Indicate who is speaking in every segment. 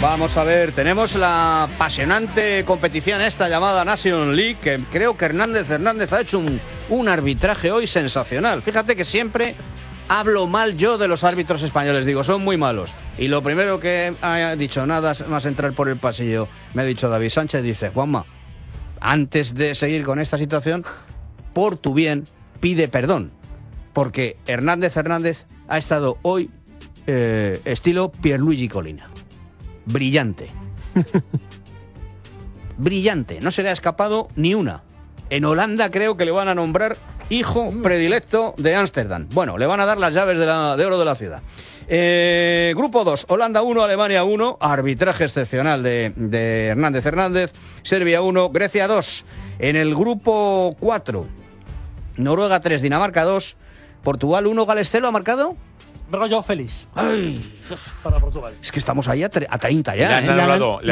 Speaker 1: Vamos a ver, tenemos la apasionante competición esta llamada Nation League, que creo que Hernández ha hecho un arbitraje hoy sensacional. Fíjate que siempre hablo mal yo de los árbitros españoles, digo, son muy malos. Y lo primero que ha dicho, nada más entrar por el pasillo, me ha dicho David Sánchez, dice, Juanma, antes de seguir con esta situación, por tu bien, pide perdón. Porque Hernández ha estado hoy estilo Pierluigi Collina. Brillante. Brillante. No se le ha escapado ni una. En Holanda creo que le van a nombrar hijo predilecto de Ámsterdam. Bueno, le van a dar las llaves de oro de la ciudad. Grupo 2, Holanda 1, Alemania 1. Arbitraje excepcional de Hernández. Serbia 1, Grecia 2. En el grupo 4, Noruega 3, Dinamarca 2. Portugal 1, Gales 0 ha marcado.
Speaker 2: Rollo feliz.
Speaker 1: Ay,
Speaker 2: para Portugal.
Speaker 1: es que estamos ahí a 30 ya.
Speaker 3: Le han anulado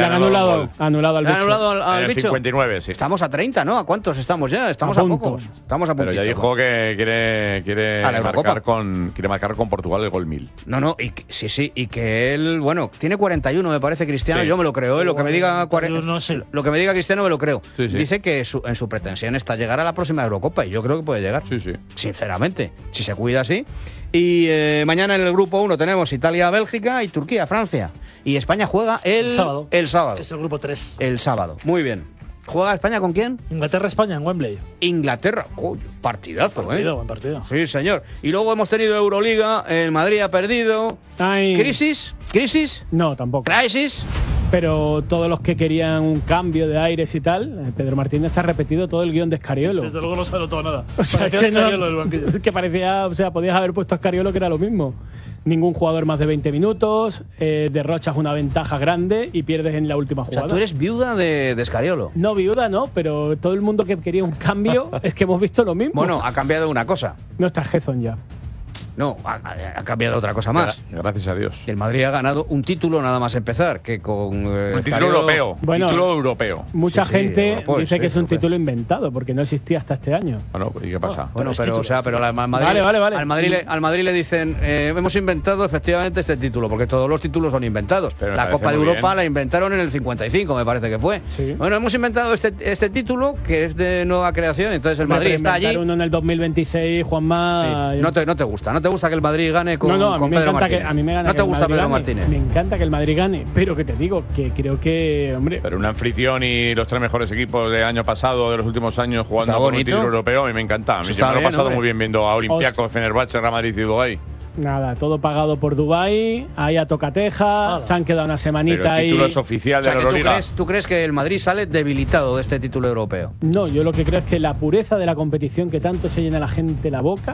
Speaker 2: al bicho.
Speaker 1: Al
Speaker 3: en el
Speaker 1: bicho.
Speaker 3: 59, sí.
Speaker 1: Estamos a 30, ¿no? ¿A cuántos estamos ya? Estamos a pocos. Estamos a
Speaker 3: Pero
Speaker 1: puntito.
Speaker 3: ya dijo que quiere
Speaker 1: A la Eurocopa.
Speaker 3: marcar con Portugal el gol 1000.
Speaker 1: No, sí, y que él, bueno, tiene 41, me parece, Cristiano,
Speaker 3: Sí.
Speaker 1: yo me lo creo, lo que me diga
Speaker 2: No sé.
Speaker 1: lo que me diga Cristiano me lo creo.
Speaker 3: Sí.
Speaker 1: Dice que en su pretensión está llegar a la próxima Eurocopa, y yo creo que puede llegar.
Speaker 3: Sí.
Speaker 1: Sinceramente, si se cuida así. Y mañana en el grupo 1 tenemos Italia-Bélgica y Turquía-Francia. Y España juega el sábado.
Speaker 2: Es el grupo 3.
Speaker 1: El sábado. Muy bien. ¿Juega España con quién?
Speaker 2: Inglaterra-España en Wembley.
Speaker 1: Inglaterra. Coño, partidazo,
Speaker 2: Buen partido.
Speaker 1: Sí, señor. Y luego hemos tenido Euroliga, el Madrid ha perdido.
Speaker 4: Ay.
Speaker 1: ¿Crisis?
Speaker 4: No, tampoco.
Speaker 1: ¿Crisis?
Speaker 4: Pero todos los que querían un cambio de aires y tal, Pedro Martínez ha repetido todo el guión de Escariolo.
Speaker 2: Desde luego no se ha notado nada.
Speaker 4: O sea,
Speaker 2: Parecía
Speaker 4: que, no-
Speaker 2: Escariolo del banquillo.
Speaker 4: que parecía, o sea, podías haber puesto a Escariolo que era lo mismo. Ningún jugador más de 20 minutos, derrochas una ventaja grande y pierdes en la última
Speaker 1: O
Speaker 4: jugada.
Speaker 1: sea, tú eres viuda de Escariolo.
Speaker 4: No viuda, no, pero todo el mundo que quería un cambio es que hemos visto lo mismo.
Speaker 1: Bueno, ha cambiado una cosa.
Speaker 4: No está Gezon ya.
Speaker 1: No, ha cambiado otra cosa más.
Speaker 3: Gracias a Dios.
Speaker 1: El Madrid ha ganado un título nada más empezar, que con
Speaker 3: Un título
Speaker 1: Escariolo-
Speaker 3: europeo.
Speaker 4: Bueno,
Speaker 3: título europeo.
Speaker 4: Mucha
Speaker 1: Sí,
Speaker 4: gente
Speaker 1: europeo,
Speaker 4: dice
Speaker 1: sí,
Speaker 4: que es un
Speaker 1: europeo.
Speaker 4: título inventado porque no existía hasta este año.
Speaker 3: Bueno, ¿y qué pasa?
Speaker 1: Bueno,
Speaker 2: Tres
Speaker 1: pero,
Speaker 2: títulos.
Speaker 1: o sea, pero al Madrid,
Speaker 4: Vale.
Speaker 1: al Madrid le dicen, hemos inventado efectivamente este título, porque todos los títulos son inventados.
Speaker 3: Pero me
Speaker 1: La
Speaker 3: parece
Speaker 1: Copa de
Speaker 3: muy
Speaker 1: Europa
Speaker 3: bien.
Speaker 1: la inventaron en el 55, me parece que fue.
Speaker 4: Sí.
Speaker 1: Bueno, hemos inventado este título, que es de nueva creación, entonces el
Speaker 4: Hombre,
Speaker 1: Madrid
Speaker 4: pero
Speaker 1: está allí.
Speaker 4: inventar uno en el 2026, Juanma.
Speaker 1: Sí. No te gusta que el Madrid gane con,
Speaker 4: No, a mí
Speaker 1: con
Speaker 4: me
Speaker 1: Pedro
Speaker 4: encanta
Speaker 1: Martínez.
Speaker 4: a mí me gana
Speaker 1: no
Speaker 4: que
Speaker 1: te
Speaker 4: el
Speaker 1: gusta
Speaker 4: Madrid
Speaker 1: Pedro
Speaker 4: gane.
Speaker 1: Martínez.
Speaker 4: Me encanta que el Madrid gane, pero que te digo que creo que, hombre,
Speaker 3: Pero un anfitrión y los tres mejores equipos del año pasado, de los últimos años, jugando
Speaker 1: Está
Speaker 3: por un
Speaker 1: bonito.
Speaker 3: título europeo, a mí me encanta. A mí
Speaker 1: Está
Speaker 3: yo me lo he
Speaker 1: bien,
Speaker 3: pasado
Speaker 1: hombre.
Speaker 3: muy bien viendo a Olympiacos, Fenerbahce, Real Madrid y Dubái.
Speaker 4: nada, todo pagado por Dubái, ahí a tocateja,
Speaker 2: Nada.
Speaker 4: se han quedado una
Speaker 3: Pero
Speaker 4: semanita
Speaker 3: el
Speaker 4: ahí.
Speaker 3: título es oficial
Speaker 1: O sea,
Speaker 3: de
Speaker 1: que
Speaker 3: la Euroliga.
Speaker 1: ¿tú crees que el Madrid sale debilitado de este título europeo?
Speaker 4: No, yo lo que creo es que la pureza de la competición que tanto se llena la gente la boca,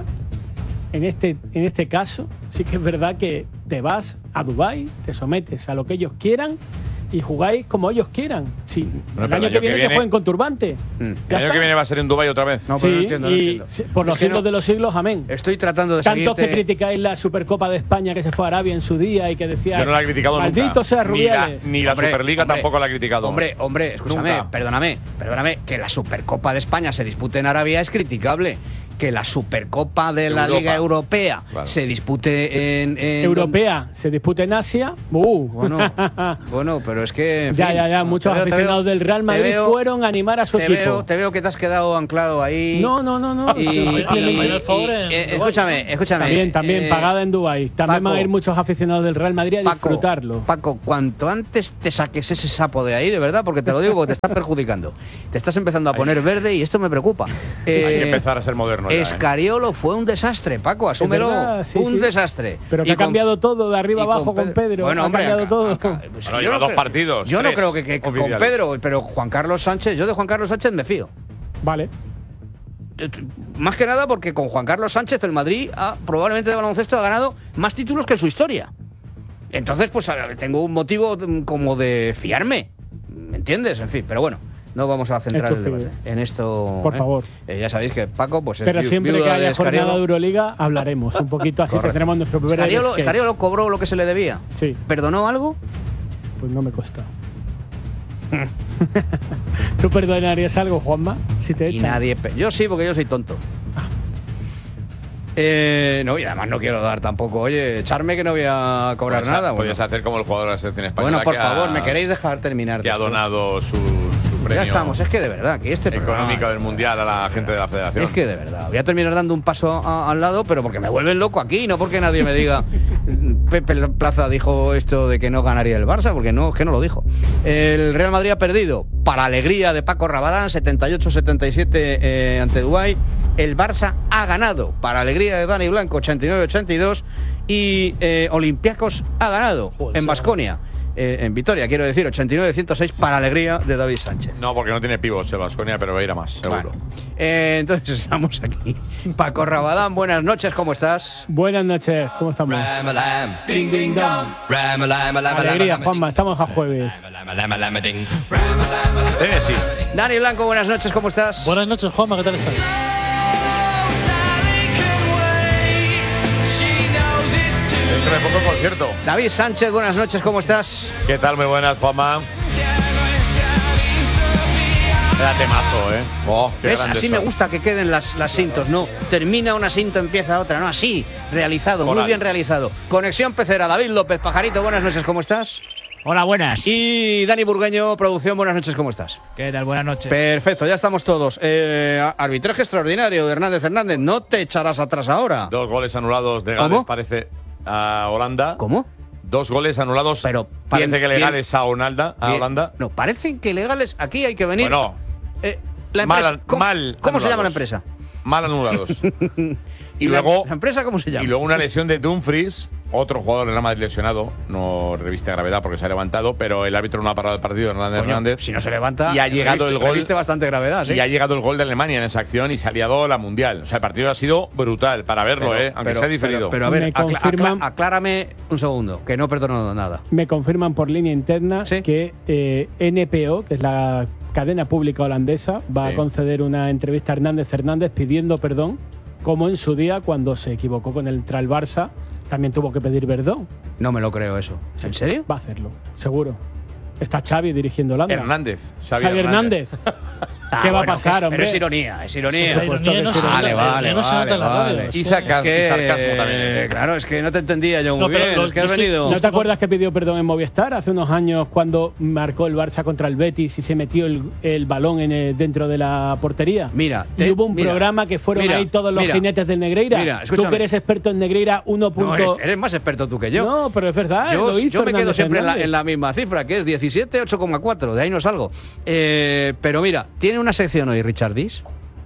Speaker 4: en este caso, sí que es verdad que te vas a Dubái, te sometes a lo que ellos quieran y jugáis como ellos quieran. Sí,
Speaker 3: Bueno,
Speaker 4: el
Speaker 3: pero
Speaker 4: año que viene que jueguen con turbante.
Speaker 3: El año que viene va a ser en Dubái otra vez.
Speaker 1: No,
Speaker 4: Sí,
Speaker 1: pero no entiendo.
Speaker 4: y por los
Speaker 1: Es que
Speaker 4: siglos
Speaker 1: no-
Speaker 4: de los siglos, amén.
Speaker 1: Estoy tratando de
Speaker 4: Tantos que
Speaker 1: seguirte.
Speaker 4: criticáis la Supercopa de España que se fue a Arabia en su día y que decía
Speaker 3: Yo no la he criticado nunca.
Speaker 4: maldito sea Rubiales.
Speaker 3: Ni la
Speaker 1: Hombre,
Speaker 3: Superliga
Speaker 1: hombre,
Speaker 3: tampoco la he criticado.
Speaker 1: Hombre, escúchame,
Speaker 3: Nunca.
Speaker 1: perdóname, que la Supercopa de España se dispute en Arabia es criticable. Que la Supercopa de la
Speaker 3: Europa.
Speaker 1: Liga Europea
Speaker 3: Claro.
Speaker 1: se dispute en
Speaker 4: Europea se disputa en Asia.
Speaker 1: Bueno, pero es que. en
Speaker 4: Ya,
Speaker 1: fin,
Speaker 4: ya. Muchos
Speaker 1: te veo-
Speaker 4: aficionados del Real
Speaker 1: te
Speaker 4: Madrid
Speaker 1: veo-
Speaker 4: fueron a animar a su
Speaker 1: te
Speaker 4: equipo.
Speaker 1: te veo que te has quedado anclado ahí.
Speaker 4: No.
Speaker 1: Y,
Speaker 2: Final Four en Dubái.
Speaker 1: escúchame.
Speaker 4: También pagada en Dubái. También
Speaker 1: Paco.
Speaker 4: van a ir muchos aficionados del Real Madrid a disfrutarlo.
Speaker 1: Paco, cuanto antes te saques ese sapo de ahí, de verdad, porque te lo digo, porque te está perjudicando. Te estás empezando a poner verde y esto me preocupa.
Speaker 3: Hay que empezar a ser moderno ya, ¿eh?
Speaker 1: Escariolo fue un desastre, Paco, asúmelo.
Speaker 4: verdad, sí,
Speaker 1: un
Speaker 4: sí.
Speaker 1: desastre.
Speaker 4: Pero que
Speaker 1: Y
Speaker 4: ha cambiado todo de arriba
Speaker 1: y
Speaker 4: abajo con Pedro.
Speaker 1: Bueno,
Speaker 4: ha
Speaker 1: hombre,
Speaker 4: cambiado todo.
Speaker 3: Bueno,
Speaker 1: yo
Speaker 3: lleva
Speaker 1: no
Speaker 3: dos
Speaker 1: creo-
Speaker 3: partidos,
Speaker 1: Yo no
Speaker 3: tres
Speaker 1: creo que con
Speaker 3: oficiales.
Speaker 1: Pedro, pero Juan Carlos Sánchez, yo de Juan Carlos Sánchez me fío.
Speaker 4: Vale.
Speaker 1: Más que nada porque con Juan Carlos Sánchez el Madrid probablemente de baloncesto ha ganado más títulos que en su historia. Entonces, pues tengo un motivo como de fiarme. ¿Me entiendes? En fin, pero bueno. No vamos a centrar
Speaker 4: Esto
Speaker 1: el debate en esto.
Speaker 4: Por favor.
Speaker 1: Ya sabéis que Paco, pues es
Speaker 4: Pero siempre que
Speaker 1: viuda de
Speaker 4: haya jornada
Speaker 1: Escariolo.
Speaker 4: de Euroliga hablaremos un poquito, así
Speaker 1: Correcto.
Speaker 4: tendremos nuestro primer sketch.
Speaker 1: Escariolo cobró lo que se le debía.
Speaker 4: Sí,
Speaker 1: ¿Perdonó algo?
Speaker 4: pues no me consta. ¿Tú perdonarías algo, Juanma? Si te
Speaker 1: Y
Speaker 4: echan.
Speaker 1: nadie. Yo sí, porque yo soy tonto. No, y además no quiero dar tampoco, oye, echarme que no voy a cobrar
Speaker 3: Pues,
Speaker 1: nada.
Speaker 3: Podrías hacer como el jugador de la selección española.
Speaker 1: Bueno, por
Speaker 3: que
Speaker 1: favor,
Speaker 3: ha-
Speaker 1: ¿me queréis dejar terminar?
Speaker 3: Que ha
Speaker 1: esto?
Speaker 3: donado su
Speaker 1: Ya
Speaker 3: premio
Speaker 1: estamos, es que de verdad, que este
Speaker 3: económico
Speaker 1: programa-
Speaker 3: del Mundial a la gente de la Federación.
Speaker 1: Es que de verdad, voy a terminar dando un paso al lado, pero porque me vuelven loco aquí, no porque nadie me diga. Pepe Plaza dijo esto de que no ganaría el Barça, porque no, es que no lo dijo. El Real Madrid ha perdido, para alegría de Paco Rabadán, 78-77 ante Dubái. El Barça ha ganado, para alegría de Dani Blanco, 89-82. Y Olympiacos ha ganado en Baskonia. En Vitoria, quiero decir, 89-106 para alegría de David Sánchez.
Speaker 3: No, porque no tiene pivos el Baskonia, pero va a ir a más, seguro.
Speaker 1: Bueno, entonces estamos aquí. Paco Rabadán, buenas noches, ¿cómo estás?
Speaker 4: Buenas noches, ¿cómo estamos? Alegría, Juanma, estamos a jueves.
Speaker 3: Sí.
Speaker 1: Dani Blanco, buenas noches, ¿cómo estás?
Speaker 2: Buenas noches, Juanma, ¿qué tal estás?
Speaker 3: Dentro de poco, por cierto.
Speaker 1: David Sánchez, buenas noches, ¿cómo estás?
Speaker 3: ¿Qué tal? Muy buenas, Juanma. Era temazo, ¿eh? Oh, qué
Speaker 1: ¿Ves?
Speaker 3: grandes
Speaker 1: Así me
Speaker 3: son.
Speaker 1: gusta que queden las cintos, no. Termina una cinta, empieza otra, no, así, realizado,
Speaker 3: Moral.
Speaker 1: muy bien realizado. Conexión Pecera, David López, Pajarito, buenas noches, ¿cómo estás?
Speaker 5: Hola, buenas.
Speaker 1: Y Dani Burgueño, producción, buenas noches, ¿cómo estás?
Speaker 5: ¿Qué tal? Buenas noches.
Speaker 1: Perfecto, ya estamos todos. Arbitraje extraordinario de Hernández Fernández, no te echarás atrás ahora.
Speaker 3: 2 goles anulados de
Speaker 1: ¿Cómo?
Speaker 3: Gales, parece, a Holanda.
Speaker 1: ¿Cómo?
Speaker 3: 2 goles anulados.
Speaker 1: Pero
Speaker 3: parece
Speaker 1: bien,
Speaker 3: que legales
Speaker 1: bien.
Speaker 3: a Holanda.
Speaker 1: Bien.
Speaker 3: Holanda.
Speaker 1: No, parecen que legales, aquí hay que venir.
Speaker 3: Bueno,
Speaker 1: La empresa,
Speaker 3: mal-
Speaker 1: ¿cómo,
Speaker 3: mal
Speaker 1: ¿cómo se llama la
Speaker 3: anulados.
Speaker 1: empresa?
Speaker 3: mal anulados.
Speaker 1: ¿Y
Speaker 3: luego-
Speaker 1: la empresa cómo se llama?
Speaker 3: Y luego una lesión de Dumfries, otro jugador del Real Madrid lesionado, no reviste gravedad porque se ha levantado, pero el árbitro no ha parado el partido, Hernández
Speaker 1: Coño,
Speaker 3: Hernández.
Speaker 1: si no se levanta,
Speaker 3: Y ha llegado el gol.
Speaker 1: reviste bastante gravedad, ¿sí?
Speaker 3: Y ha llegado el gol de Alemania en esa acción y se ha liado la Mundial. O sea, el partido ha sido brutal para verlo, aunque sea diferido.
Speaker 1: Pero a ver,
Speaker 4: Me confirman-
Speaker 1: aclárame un segundo, que no perdono nada.
Speaker 4: Me confirman por línea interna
Speaker 1: ¿Sí?
Speaker 4: que NPO, que es la cadena pública holandesa, va
Speaker 3: Sí.
Speaker 4: a conceder una entrevista a Hernández Fernández pidiendo perdón, como en su día cuando se equivocó con el Tral Barça, también tuvo que pedir perdón.
Speaker 1: No me lo creo eso. ¿En serio?
Speaker 4: Va a hacerlo, seguro. Está Xavi dirigiendo Holanda.
Speaker 3: Hernández.
Speaker 4: Xavi Hernández. ¿Qué va a pasar, hombre?
Speaker 1: Pero es ironía, es ironía.
Speaker 2: La ironía no se nota,
Speaker 1: Vale,
Speaker 2: la
Speaker 1: vale,
Speaker 2: ironía no se nota en la
Speaker 1: vale,
Speaker 2: radio.
Speaker 1: vale.
Speaker 2: Es
Speaker 3: Y
Speaker 2: que-
Speaker 3: sarcasmo,
Speaker 1: Es que,
Speaker 3: sarcasmo también.
Speaker 1: claro, es que no te entendía yo muy
Speaker 2: No, pero
Speaker 1: bien.
Speaker 2: lo-
Speaker 1: Es que has
Speaker 2: yo estoy-
Speaker 1: venido.
Speaker 4: ¿No te acuerdas que pidió perdón en Movistar hace unos años cuando marcó el Barça contra el Betis y se metió el balón dentro de la portería?
Speaker 1: Mira,
Speaker 4: y hubo un programa que fueron ahí todos los jinetes del Negreira.
Speaker 1: Mira,
Speaker 4: Tú
Speaker 1: escúchame.
Speaker 4: que eres experto en Negreira, 1.
Speaker 1: No, eres más experto tú que yo.
Speaker 4: No, pero es verdad. lo hizo
Speaker 1: Yo me quedo
Speaker 4: Hernández
Speaker 1: siempre en
Speaker 4: Hernández.
Speaker 1: la misma cifra, que es 17, 8,4. De ahí no salgo. Pero mira, tiene una sección hoy Richard Dis.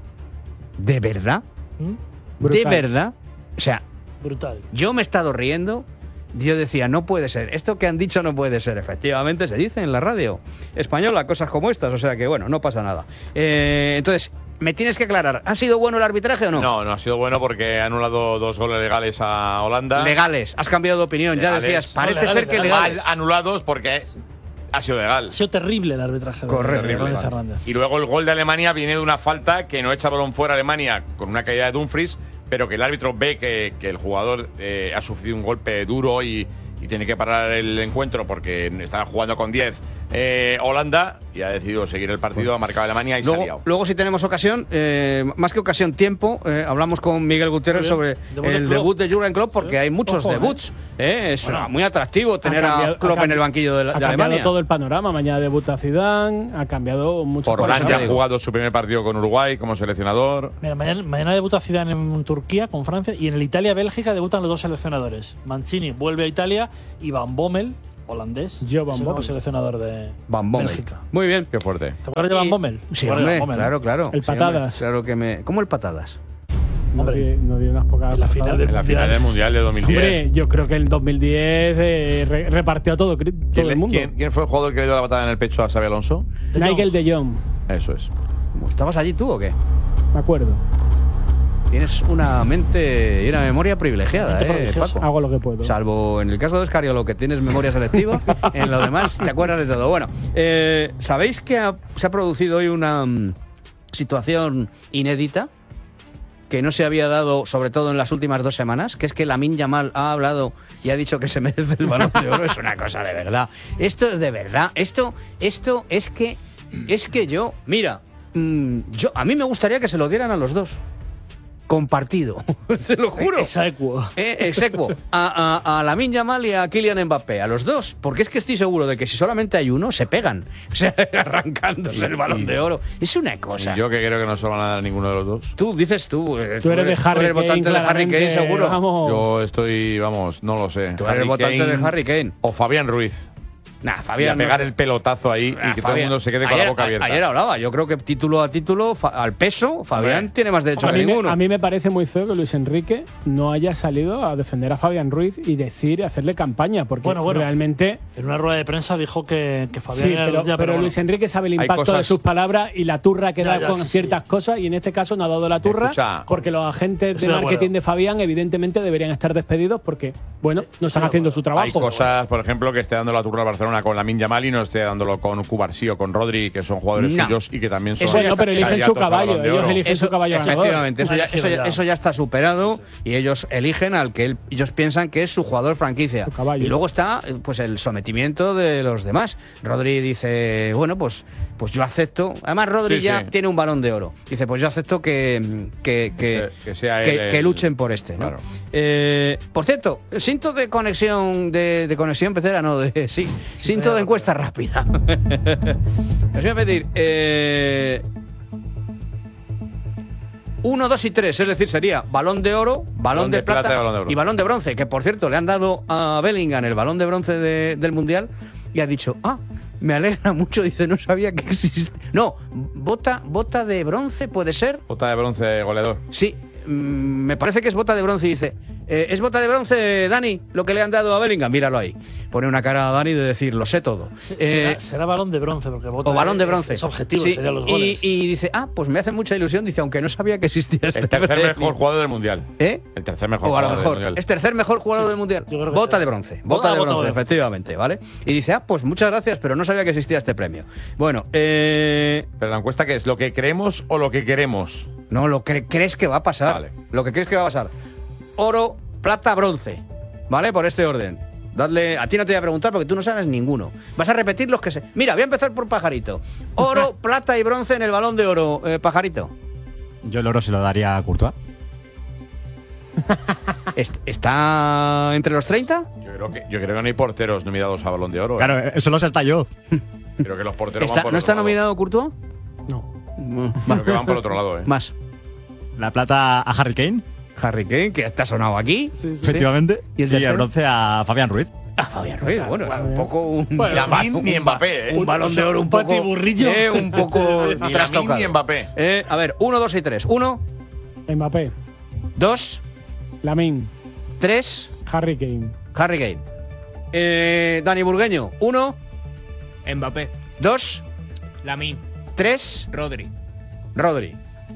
Speaker 1: ¿De verdad? ¿De
Speaker 4: Brutal.
Speaker 1: verdad? O sea,
Speaker 2: Brutal.
Speaker 1: yo me he estado riendo. Yo decía, no puede ser. Esto que han dicho no puede ser. Efectivamente, se dice en la radio española cosas como estas. O sea que, bueno, no pasa nada. Entonces, me tienes que aclarar. ¿Ha sido bueno el arbitraje o no?
Speaker 3: No, no ha sido bueno porque ha anulado 2 goles legales a Holanda.
Speaker 1: Legales. Has cambiado de opinión. Ya
Speaker 3: Legales.
Speaker 1: decías, parece
Speaker 2: legales,
Speaker 1: ser que legales.
Speaker 3: Mal anulados porque ha sido legal.
Speaker 2: Ha sido terrible el arbitraje de
Speaker 1: Correcto.
Speaker 2: Hernández Hernández.
Speaker 3: Y luego el gol de Alemania viene de una falta que no echa balón fuera a Alemania con una caída de Dumfries, pero que el árbitro ve que el jugador ha sufrido un golpe duro y tiene que parar el encuentro porque estaba jugando con 10 Holanda y ha decidido seguir el partido, ha marcado Alemania y se ha liado.
Speaker 1: Luego, si tenemos ocasión, más que ocasión, tiempo, hablamos con Miguel Gutiérrez
Speaker 2: Muy
Speaker 1: sobre
Speaker 2: bien. Debut del
Speaker 1: el
Speaker 2: Klopp.
Speaker 1: debut de Jurgen Klopp, porque
Speaker 2: Sí.
Speaker 1: hay muchos
Speaker 2: Ojo,
Speaker 1: debuts. Es
Speaker 2: Bueno,
Speaker 1: muy atractivo tener a Klopp en el banquillo de
Speaker 4: Ha cambiado
Speaker 1: Alemania.
Speaker 4: todo el panorama. Mañana debuta Zidane, ha cambiado mucho.
Speaker 1: Por
Speaker 3: Forlán
Speaker 1: eso
Speaker 3: ya
Speaker 1: te
Speaker 3: ha
Speaker 1: digo.
Speaker 3: jugado su primer partido con Uruguay como seleccionador.
Speaker 2: Mira, mañana debuta Zidane en Turquía con Francia y en el Italia-Bélgica debutan los 2 seleccionadores. Mancini vuelve a Italia y Van Bommel, holandés,
Speaker 4: Yo, Van
Speaker 2: es el nuevo
Speaker 4: Bommel.
Speaker 2: seleccionador de
Speaker 1: Van Bommel.
Speaker 2: Bélgica.
Speaker 1: Muy bien.
Speaker 3: Qué fuerte.
Speaker 2: ¿Te acuerdas de Van Bommel?
Speaker 1: Sí,
Speaker 2: ¿Te acuerdas de
Speaker 1: hombre,
Speaker 2: Van Bommel?
Speaker 1: claro, claro.
Speaker 4: El
Speaker 1: Sí, hombre,
Speaker 4: patadas.
Speaker 1: claro que me... ¿Cómo el patadas?
Speaker 2: Hombre.
Speaker 4: No dio unas pocas.
Speaker 2: En la final
Speaker 4: pasadas.
Speaker 3: En la final del Mundial de 2010.
Speaker 4: Hombre, yo creo que en 2010 repartió a todo el mundo.
Speaker 3: ¿Quién fue el jugador que le dio la patada en el pecho a Xabi Alonso?
Speaker 2: De
Speaker 4: Nigel
Speaker 2: Jong.
Speaker 4: de Jong,
Speaker 3: Eso es.
Speaker 1: ¿Estabas allí tú o qué?
Speaker 4: me acuerdo.
Speaker 1: Tienes una mente y una memoria privilegiada,
Speaker 2: Mente prodigiosa.
Speaker 1: Paco?
Speaker 4: Hago lo que puedo.
Speaker 1: Salvo en el caso de Escariolo, que tienes memoria selectiva, en lo demás te acuerdas de todo. Bueno, ¿sabéis que se ha producido hoy una situación inédita que no se había dado, sobre todo en las últimas 2 semanas? Que es que Lamine Yamal ha hablado y ha dicho que se merece el Balón de Oro. Es una cosa de verdad. Esto es de verdad. Esto es que yo, mira, a mí me gustaría que se lo dieran a los dos. compartido. Se lo juro.
Speaker 2: Exequo.
Speaker 1: Exequo. A Lamine Yamal y a Kylian Mbappé, a los dos. Porque es que estoy seguro de que si solamente hay uno, se pegan. O sea, arrancándose el Balón de Oro. Es una cosa.
Speaker 3: Yo que creo que no se lo van a dar ninguno de los dos.
Speaker 1: Tú dices tú.
Speaker 4: Tú eres de Harry Kane,
Speaker 1: votante de Harry Kane, seguro.
Speaker 4: Vamos.
Speaker 3: Yo estoy, vamos, no lo sé.
Speaker 1: Tú eres el votante de Harry Kane.
Speaker 3: O Fabián Ruiz.
Speaker 1: Nah,
Speaker 3: Y
Speaker 1: Fabián.
Speaker 3: a pegar
Speaker 1: no sé.
Speaker 3: el pelotazo ahí y que todo el mundo se quede con la boca abierta.
Speaker 1: Ayer hablaba, yo creo que título a título, al peso, Fabián tiene más derecho que ninguno.
Speaker 4: A mí me parece muy feo que Luis Enrique no haya salido a defender a Fabián Ruiz y decir, hacerle campaña, porque
Speaker 2: Bueno.
Speaker 4: realmente.
Speaker 2: En una rueda de prensa dijo que Fabián
Speaker 4: Sí,
Speaker 2: era
Speaker 4: pero,
Speaker 2: el día,
Speaker 4: pero
Speaker 2: bueno.
Speaker 4: Luis Enrique sabe el
Speaker 3: Hay
Speaker 4: impacto
Speaker 3: cosas-
Speaker 4: de sus palabras y la turra que
Speaker 2: Ya,
Speaker 4: da con
Speaker 2: sí,
Speaker 4: ciertas cosas, y en este caso no ha dado la turra,
Speaker 3: Escucha.
Speaker 4: porque los agentes
Speaker 2: Estoy
Speaker 4: de
Speaker 2: de
Speaker 4: marketing
Speaker 2: acuerdo.
Speaker 4: de Fabián evidentemente deberían estar despedidos porque, bueno, no están
Speaker 2: de
Speaker 4: haciendo su trabajo.
Speaker 3: Hay cosas, por ejemplo, que esté dando la turra a Barcelona con Lamine Yamal y no esté dándolo con Cubarsí o con Rodri, que son jugadores
Speaker 1: No.
Speaker 3: suyos y que también son
Speaker 1: Eso ya
Speaker 4: Bueno, pero eligen su
Speaker 3: candidatos al
Speaker 4: caballo,
Speaker 3: Balón de
Speaker 4: ellos
Speaker 3: Oro.
Speaker 4: eligen su caballo ganador.
Speaker 1: Efectivamente,
Speaker 2: Ya.
Speaker 1: eso ya está superado y ellos eligen al que ellos piensan que es su jugador franquicia.
Speaker 4: Su caballo.
Speaker 1: Y luego está pues el sometimiento de los demás. Rodri dice, bueno, pues yo acepto. Además, Rodri
Speaker 3: Sí,
Speaker 1: ya
Speaker 3: sí.
Speaker 1: tiene un Balón de Oro. Dice, pues yo acepto que
Speaker 3: sea él
Speaker 1: que
Speaker 3: el-
Speaker 1: luchen por este. ¿no?
Speaker 3: Claro.
Speaker 1: Por cierto, cinto de conexión de conexión pecera, no, cinto de encuesta rápida. Les voy a pedir 1, 2 y 3, es decir, sería Balón de Oro, Balón de Plata
Speaker 3: y Balón de Oro.
Speaker 1: y Balón de Bronce, que por cierto le han dado a Bellingham el Balón de Bronce del Mundial y ha dicho, me alegra mucho, dice, no sabía que existe. No, bota de bronce, ¿puede ser?
Speaker 3: Bota de bronce goleador.
Speaker 1: Sí, me parece que es bota de bronce y dice, ¿es bota de bronce, Dani, lo que le han dado a Bellingham? Míralo ahí. Pone una cara a Dani de decir, lo sé todo.
Speaker 2: Será balón de bronce, porque
Speaker 1: O balón de bronce.
Speaker 2: Es objetivo,
Speaker 1: Sí,
Speaker 2: serían los goles.
Speaker 1: y dice, pues me hace mucha ilusión, dice, aunque no sabía que existía este
Speaker 3: El tercer
Speaker 1: premio.
Speaker 3: mejor jugador del mundial.
Speaker 1: ¿Eh?
Speaker 3: El tercer mejor
Speaker 1: O a lo
Speaker 3: jugador del
Speaker 1: mejor,
Speaker 3: mundial.
Speaker 1: es tercer mejor jugador del Mundial.
Speaker 2: yo creo que
Speaker 1: Bota
Speaker 2: sí.
Speaker 1: de bronce.
Speaker 2: Bota
Speaker 1: Bota de
Speaker 2: de
Speaker 1: bronce,
Speaker 2: bronce.
Speaker 1: efectivamente, ¿vale? Y dice, pues muchas gracias, pero no sabía que existía este premio. Bueno,
Speaker 3: Pero la encuesta, ¿qué es? ¿Lo que creemos o lo que queremos?
Speaker 1: no, lo que crees que va a pasar.
Speaker 3: Vale.
Speaker 1: Lo que crees que va a pasar. Oro, plata, bronce. ¿Vale? Por este orden. Dadle, a ti no te voy a preguntar porque tú no sabes ninguno. Vas a repetir los que sé. Mira, voy a empezar por Pajarito. Oro, plata y bronce en el Balón de Oro, Pajarito.
Speaker 5: Yo el oro se lo daría a Courtois.
Speaker 1: ¿Está entre los 30?
Speaker 3: Yo creo que no hay porteros nominados a Balón de Oro.
Speaker 5: Claro, eso lo sé hasta yo.
Speaker 3: Creo que los porteros van por
Speaker 1: ¿No
Speaker 3: otro
Speaker 1: está
Speaker 3: lado.
Speaker 1: nominado Courtois?
Speaker 4: No.
Speaker 3: Creo que van por otro lado, ¿eh?
Speaker 1: Más.
Speaker 5: La plata a Harry Kane,
Speaker 1: Harry Kane, que te ha sonado aquí.
Speaker 5: efectivamente.
Speaker 1: ¿Y el tercero?
Speaker 5: bronce a Fabián Ruiz.
Speaker 1: Fabián Ruiz, bueno, es un poco un.
Speaker 4: Bueno,
Speaker 3: Lamine ni Mbappé, ¿eh?
Speaker 1: Un Balón de Oro un poco.
Speaker 2: patiburrillo.
Speaker 1: Un poco.
Speaker 3: Ni Lamine
Speaker 1: trastocado.
Speaker 3: ni Mbappé.
Speaker 1: A ver, 1, 2 y 3. 1,
Speaker 4: Mbappé,
Speaker 1: 2,
Speaker 4: Lamine,
Speaker 1: 3,
Speaker 4: Harry Kane.
Speaker 1: Harry Kane. Dani Burgueño, 1,
Speaker 5: Mbappé,
Speaker 1: 2,
Speaker 5: Lamine,
Speaker 1: 3,
Speaker 5: Rodri.
Speaker 1: Rodri.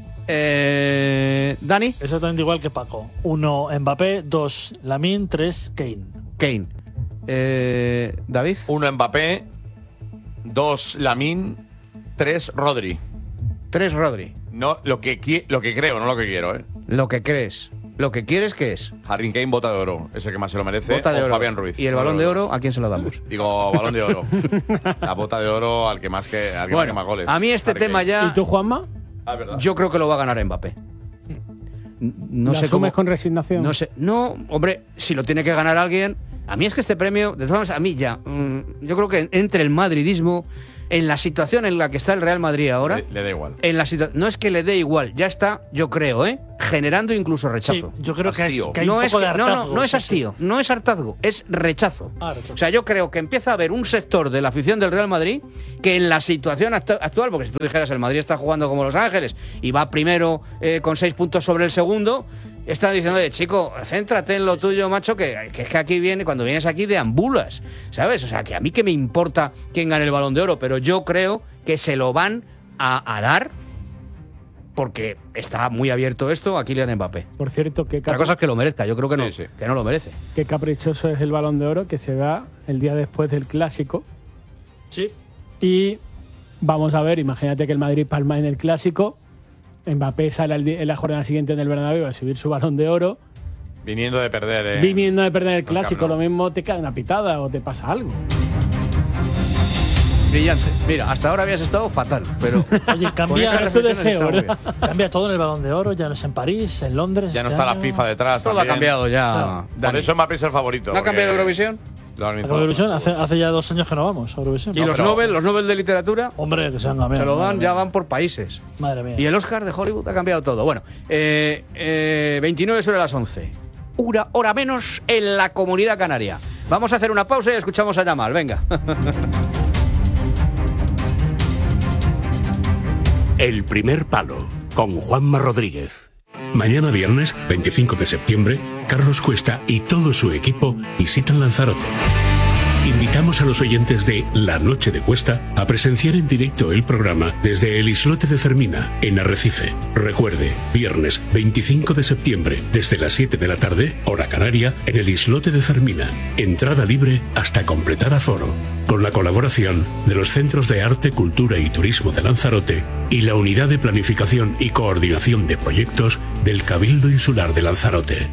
Speaker 1: Dani,
Speaker 2: Exactamente igual que Paco. 1 Mbappé, 2 Lamine, 3 Kane.
Speaker 1: Kane. David,
Speaker 3: 1 Mbappé, 2 Lamine, 3 Rodri.
Speaker 1: 3, Rodri.
Speaker 3: No, lo que creo, no lo que quiero, ¿eh?
Speaker 1: Lo que crees. Lo que quieres, ¿qué es?
Speaker 3: Harry Kane, bota de oro. Ese que más se lo merece.
Speaker 1: Bota de
Speaker 3: o
Speaker 1: oro.
Speaker 3: Fabián Ruiz.
Speaker 1: ¿Y el Balón de Oro a quién se lo damos?
Speaker 3: Digo, Balón de Oro. La bota de oro al que más marque más goles.
Speaker 1: a mí este
Speaker 3: Harry
Speaker 1: tema
Speaker 3: Kane.
Speaker 1: ya.
Speaker 4: ¿Y tú, Juanma?
Speaker 3: Ah, verdad.
Speaker 1: Yo creo que lo va a ganar Mbappé. No
Speaker 4: ¿Lo
Speaker 1: sé
Speaker 4: asumes
Speaker 1: cómo.
Speaker 4: con resignación?
Speaker 1: No sé. No, hombre, si lo tiene que ganar alguien. A mí es que este premio, de todas maneras, a mí ya. Yo creo que entre el madridismo, en la situación en la que está el Real Madrid ahora.
Speaker 3: Le da igual.
Speaker 1: En la no es que le dé igual, ya está, yo creo, generando incluso
Speaker 2: Sí,
Speaker 1: rechazo.
Speaker 2: yo creo que hay
Speaker 3: Hastío.
Speaker 2: un
Speaker 1: no
Speaker 2: poco
Speaker 1: es que-
Speaker 2: de hartazgo.
Speaker 1: no es
Speaker 2: sí,
Speaker 1: hastío, no es hartazgo, es rechazo.
Speaker 2: rechazo.
Speaker 1: O sea, yo creo que empieza a haber un sector de la afición del Real Madrid que en la situación actual, porque si tú dijeras el Madrid está jugando como Los Ángeles y va primero con 6 puntos sobre el segundo, están diciendo, chico, céntrate en lo tuyo, macho, que es que aquí cuando vienes aquí deambulas, ¿sabes? O sea, que a mí que me importa quién gane el Balón de Oro, pero yo creo que se lo van a dar porque está muy abierto esto a Kylian Mbappé.
Speaker 4: Por cierto,
Speaker 1: Otra cosa es que lo merezca, yo creo que no,
Speaker 3: Sí, sí.
Speaker 1: que no lo merece.
Speaker 4: qué caprichoso es el Balón de Oro que se da el día después del Clásico.
Speaker 2: Sí.
Speaker 4: Y vamos a ver, imagínate que el Madrid palma en el Clásico, Mbappé sale en la jornada siguiente en el Bernabéu a subir su Balón de Oro,
Speaker 3: Viniendo de perder.
Speaker 4: viniendo de perder el
Speaker 3: Camp
Speaker 4: Clásico,
Speaker 3: Nou.
Speaker 4: lo mismo te cae una pitada o te pasa algo.
Speaker 1: Brillante. Mira, hasta ahora habías estado fatal, pero
Speaker 2: Oye,
Speaker 1: con
Speaker 2: cambia
Speaker 1: esa
Speaker 2: tu
Speaker 1: reflexión
Speaker 2: deseo,
Speaker 1: está muy
Speaker 2: ¿verdad? Cambia todo en el Balón de Oro, ya no es en París, en Londres.
Speaker 3: Ya no
Speaker 2: este
Speaker 3: está la
Speaker 2: año.
Speaker 3: FIFA detrás.
Speaker 1: Todo ha
Speaker 3: también.
Speaker 1: cambiado ya.
Speaker 2: Claro.
Speaker 3: Por
Speaker 1: Dani.
Speaker 3: eso Mbappé es el favorito.
Speaker 1: ¿No ha cambiado
Speaker 3: porque
Speaker 1: Eurovisión?
Speaker 3: lo ha
Speaker 2: ¿A
Speaker 3: organizado.
Speaker 2: Eurovisión? Hace ya 2 años que no vamos a Eurovisión.
Speaker 1: ¿Y los Nobel de literatura?
Speaker 2: Hombre, que se han cambiado.
Speaker 1: Se lo dan,
Speaker 2: madre
Speaker 1: ya
Speaker 2: mía.
Speaker 1: van por países.
Speaker 2: Madre mía.
Speaker 1: Y el Oscar de Hollywood ha cambiado todo. Bueno, 29 sobre las 11. Una hora menos en la Comunidad Canaria. Vamos a hacer una pausa y escuchamos a Yamal. Venga.
Speaker 6: El primer palo, con Juanma Rodríguez. Mañana viernes, 25 de septiembre, Carlos Cuesta y todo su equipo visitan Lanzarote. Invitamos a los oyentes de La Noche de Cuesta a presenciar en directo el programa desde el Islote de Fermina, en Arrecife. Recuerde, viernes 25 de septiembre, desde las 7 de la tarde, hora canaria, en el Islote de Fermina. Entrada libre hasta completar aforo. Con la colaboración de los Centros de Arte, Cultura y Turismo de Lanzarote y la Unidad de Planificación y Coordinación de Proyectos del Cabildo Insular de Lanzarote.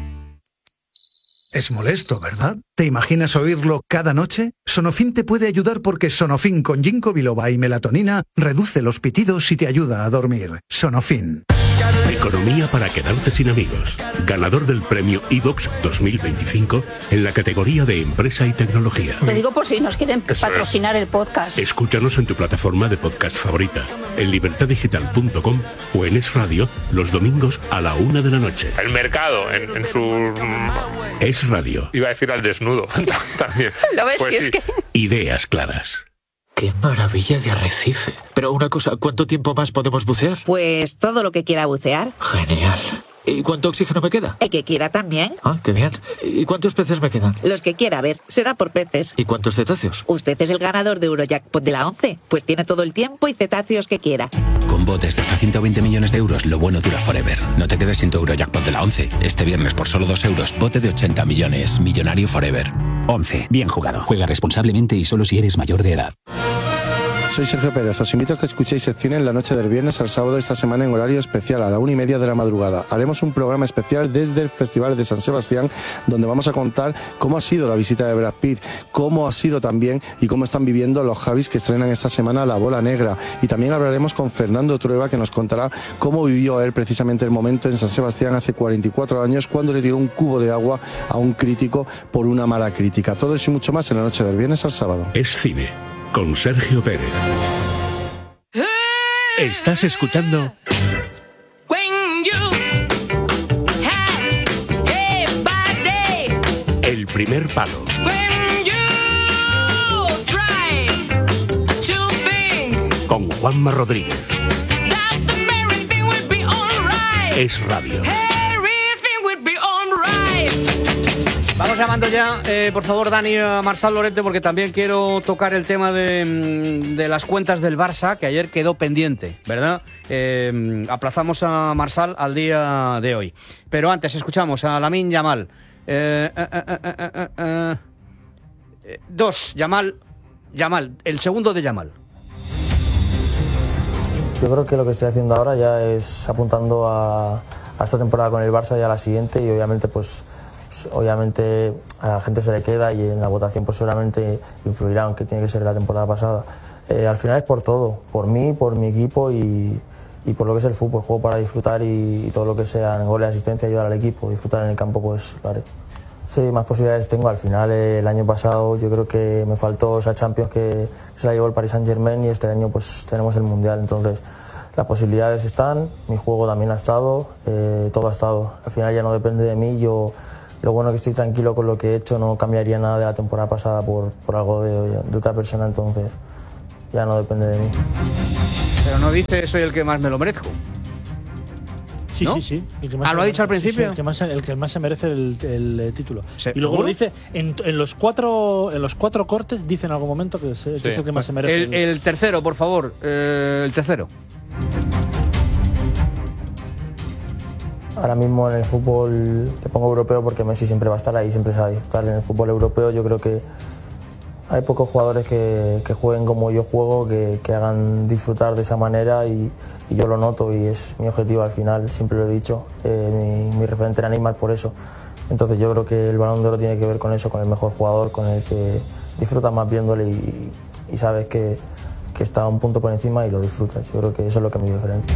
Speaker 7: Es molesto, ¿verdad? ¿Te imaginas oírlo cada noche? Sonofin te puede ayudar porque Sonofin con ginkgo biloba y melatonina reduce los pitidos y te ayuda a dormir. Sonofin.
Speaker 6: Economía para quedarte sin amigos. Ganador del premio iVox 2025 en la categoría de Empresa y Tecnología.
Speaker 8: Lo digo por si nos quieren patrocinar el podcast.
Speaker 6: Escúchanos en tu plataforma de podcast favorita, en libertadigital.com o en Es Radio los domingos a la 1 de la noche.
Speaker 9: El mercado en su...
Speaker 6: Es Radio.
Speaker 9: Iba a decir al desnudo también.
Speaker 8: ¿Lo ves?
Speaker 9: Pues
Speaker 8: Si es
Speaker 9: sí.
Speaker 8: que...
Speaker 6: Ideas claras.
Speaker 10: ¡Qué maravilla de arrecife! Pero una cosa, ¿cuánto tiempo más podemos bucear?
Speaker 8: Pues todo lo que quiera bucear.
Speaker 10: Genial. ¿Y cuánto oxígeno me queda?
Speaker 8: El que quiera también.
Speaker 10: Ah, qué bien. ¿Y cuántos peces me quedan?
Speaker 8: Los que quiera, a ver, será por peces.
Speaker 10: ¿Y cuántos cetáceos?
Speaker 8: Usted es el ganador de Eurojackpot de la 11. Pues tiene todo el tiempo y cetáceos que quiera.
Speaker 11: Con botes de hasta 120 millones de euros, lo bueno dura forever. No te quedes sin tu Eurojackpot de la 11. Este viernes por solo 2 euros, bote de 80 millones. Millonario forever.
Speaker 12: 11. Bien jugado. Juega responsablemente y solo si eres mayor de edad.
Speaker 13: Soy Sergio Pérez, os invito a que escuchéis Sección en la noche del viernes al sábado esta semana en horario especial a la 1:30 de la madrugada. Haremos un programa especial desde el Festival de San Sebastián, donde vamos a contar cómo ha sido la visita de Brad Pitt, cómo ha sido también y cómo están viviendo los Javis que estrenan esta semana La Bola Negra. Y también hablaremos con Fernando Trueba, que nos contará cómo vivió él precisamente el momento en San Sebastián hace 44 años, cuando le tiró un cubo de agua a un crítico por una mala crítica. Todo eso y mucho más en la noche del viernes al sábado.
Speaker 6: Es Cine, con Sergio Pérez. ¿Estás escuchando? El primer palo. Con Juanma Rodríguez. Es Radio.
Speaker 1: Vamos llamando ya, por favor, Dani, a Marsal Lorente, porque también quiero tocar el tema de las cuentas del Barça, que ayer quedó pendiente, ¿verdad? Aplazamos a Marsal al día de hoy. Pero antes escuchamos a Lamine Yamal. Yamal, el segundo de Yamal.
Speaker 14: Yo creo que lo que estoy haciendo ahora ya es apuntando a esta temporada con el Barça y a la siguiente, y obviamente obviamente a la gente se le queda y en la votación pues seguramente influirá, aunque tiene que ser la temporada pasada. Al final es por todo, por mí, por mi equipo y por lo que es el fútbol. Juego para disfrutar y todo lo que sea en goles, asistencia, ayudar al equipo, disfrutar en el campo, pues lo haré. Sí, más posibilidades tengo. Al final el año pasado yo creo que me faltó esa Champions que se la llevó el Paris Saint-Germain, y este año pues tenemos el Mundial. Entonces las posibilidades están, mi juego también ha estado, todo ha estado. Al final ya no depende de mí. Yo lo bueno es que estoy tranquilo con lo que he hecho, no cambiaría nada de la temporada pasada por algo de otra persona, entonces ya no depende de mí.
Speaker 1: Pero no dice soy el que más me lo merezco.
Speaker 2: Sí,
Speaker 1: ¿no?
Speaker 2: sí. El que más
Speaker 1: ¿lo ha dicho al principio?
Speaker 2: Sí, el que más se merece el título.
Speaker 1: ¿Sí?
Speaker 2: Y luego
Speaker 1: ¿Seguro?
Speaker 2: lo dice en los cuatro cortes, dice en algún momento que es el que más se merece.
Speaker 1: El tercero, por favor. El tercero.
Speaker 14: Ahora mismo en el fútbol te pongo europeo porque Messi siempre va a estar ahí, siempre se va a disfrutar. En el fútbol europeo yo creo que hay pocos jugadores que jueguen como yo juego, que hagan disfrutar de esa manera, y yo lo noto y es mi objetivo al final, siempre lo he dicho. Mi referente era Neymar por eso. Entonces yo creo que el Balón de Oro tiene que ver con eso, con el mejor jugador, con el que disfrutas más viéndole y sabes que que está un punto por encima y lo disfrutas. Yo creo que eso es lo que me diferencia.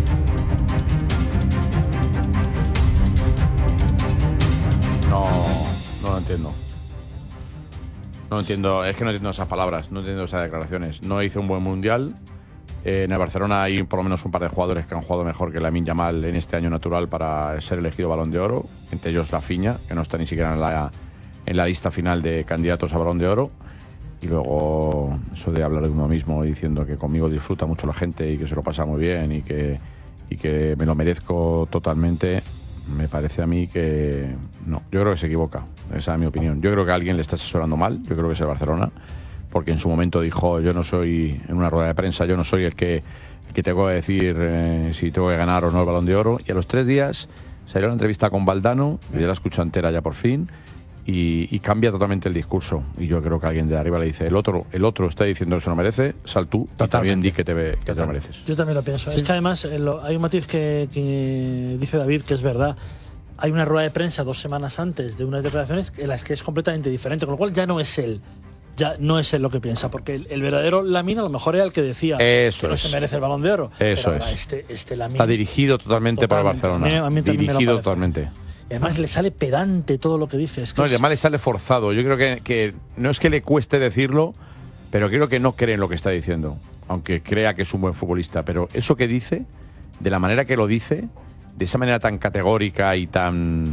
Speaker 3: No lo entiendo. No entiendo, es que no entiendo esas palabras, no entiendo esas declaraciones. No hice un buen mundial. En el Barcelona hay por lo menos un par de jugadores que han jugado mejor que Lamine Yamal en este año natural para ser elegido Balón de Oro, entre ellos Rafinha, que no está ni siquiera en la lista final de candidatos a Balón de Oro. Y luego eso de hablar de uno mismo diciendo que conmigo disfruta mucho la gente y que se lo pasa muy bien y que me lo merezco totalmente, me parece a mí que no. Yo creo que se equivoca, esa es mi opinión. Yo creo que alguien le está asesorando mal, yo creo que es el Barcelona, porque en su momento dijo, yo no soy, en una rueda de prensa, yo no soy el que tengo que decir si tengo que ganar o no el Balón de Oro. Y a los 3 días salió una entrevista con Valdano, yo la escucho entera ya por fin, y cambia totalmente el discurso. Y yo creo que alguien de arriba le dice, el otro está diciendo que se lo merece, sal tú y también di que te lo mereces.
Speaker 2: Yo también lo pienso. Sí. Es que además hay un matiz que dice David que es verdad. Hay una rueda de prensa 2 semanas antes de unas declaraciones en las que es completamente diferente, con lo cual ya no es él. Ya no es él lo que piensa, porque el verdadero Lamine a lo mejor era el que decía
Speaker 3: eso
Speaker 2: que no se merece el Balón de Oro.
Speaker 3: Eso
Speaker 2: pero ahora
Speaker 3: es.
Speaker 2: Este Lamine
Speaker 3: está dirigido totalmente por el Barcelona.
Speaker 2: A mí
Speaker 3: dirigido totalmente.
Speaker 2: Además le sale pedante todo lo que dice.
Speaker 3: No, además le sale forzado. Yo creo que no es que le cueste decirlo, pero creo que no cree en lo que está diciendo, aunque crea que es un buen futbolista. Pero eso que dice, de la manera que lo dice, de esa manera tan categórica y tan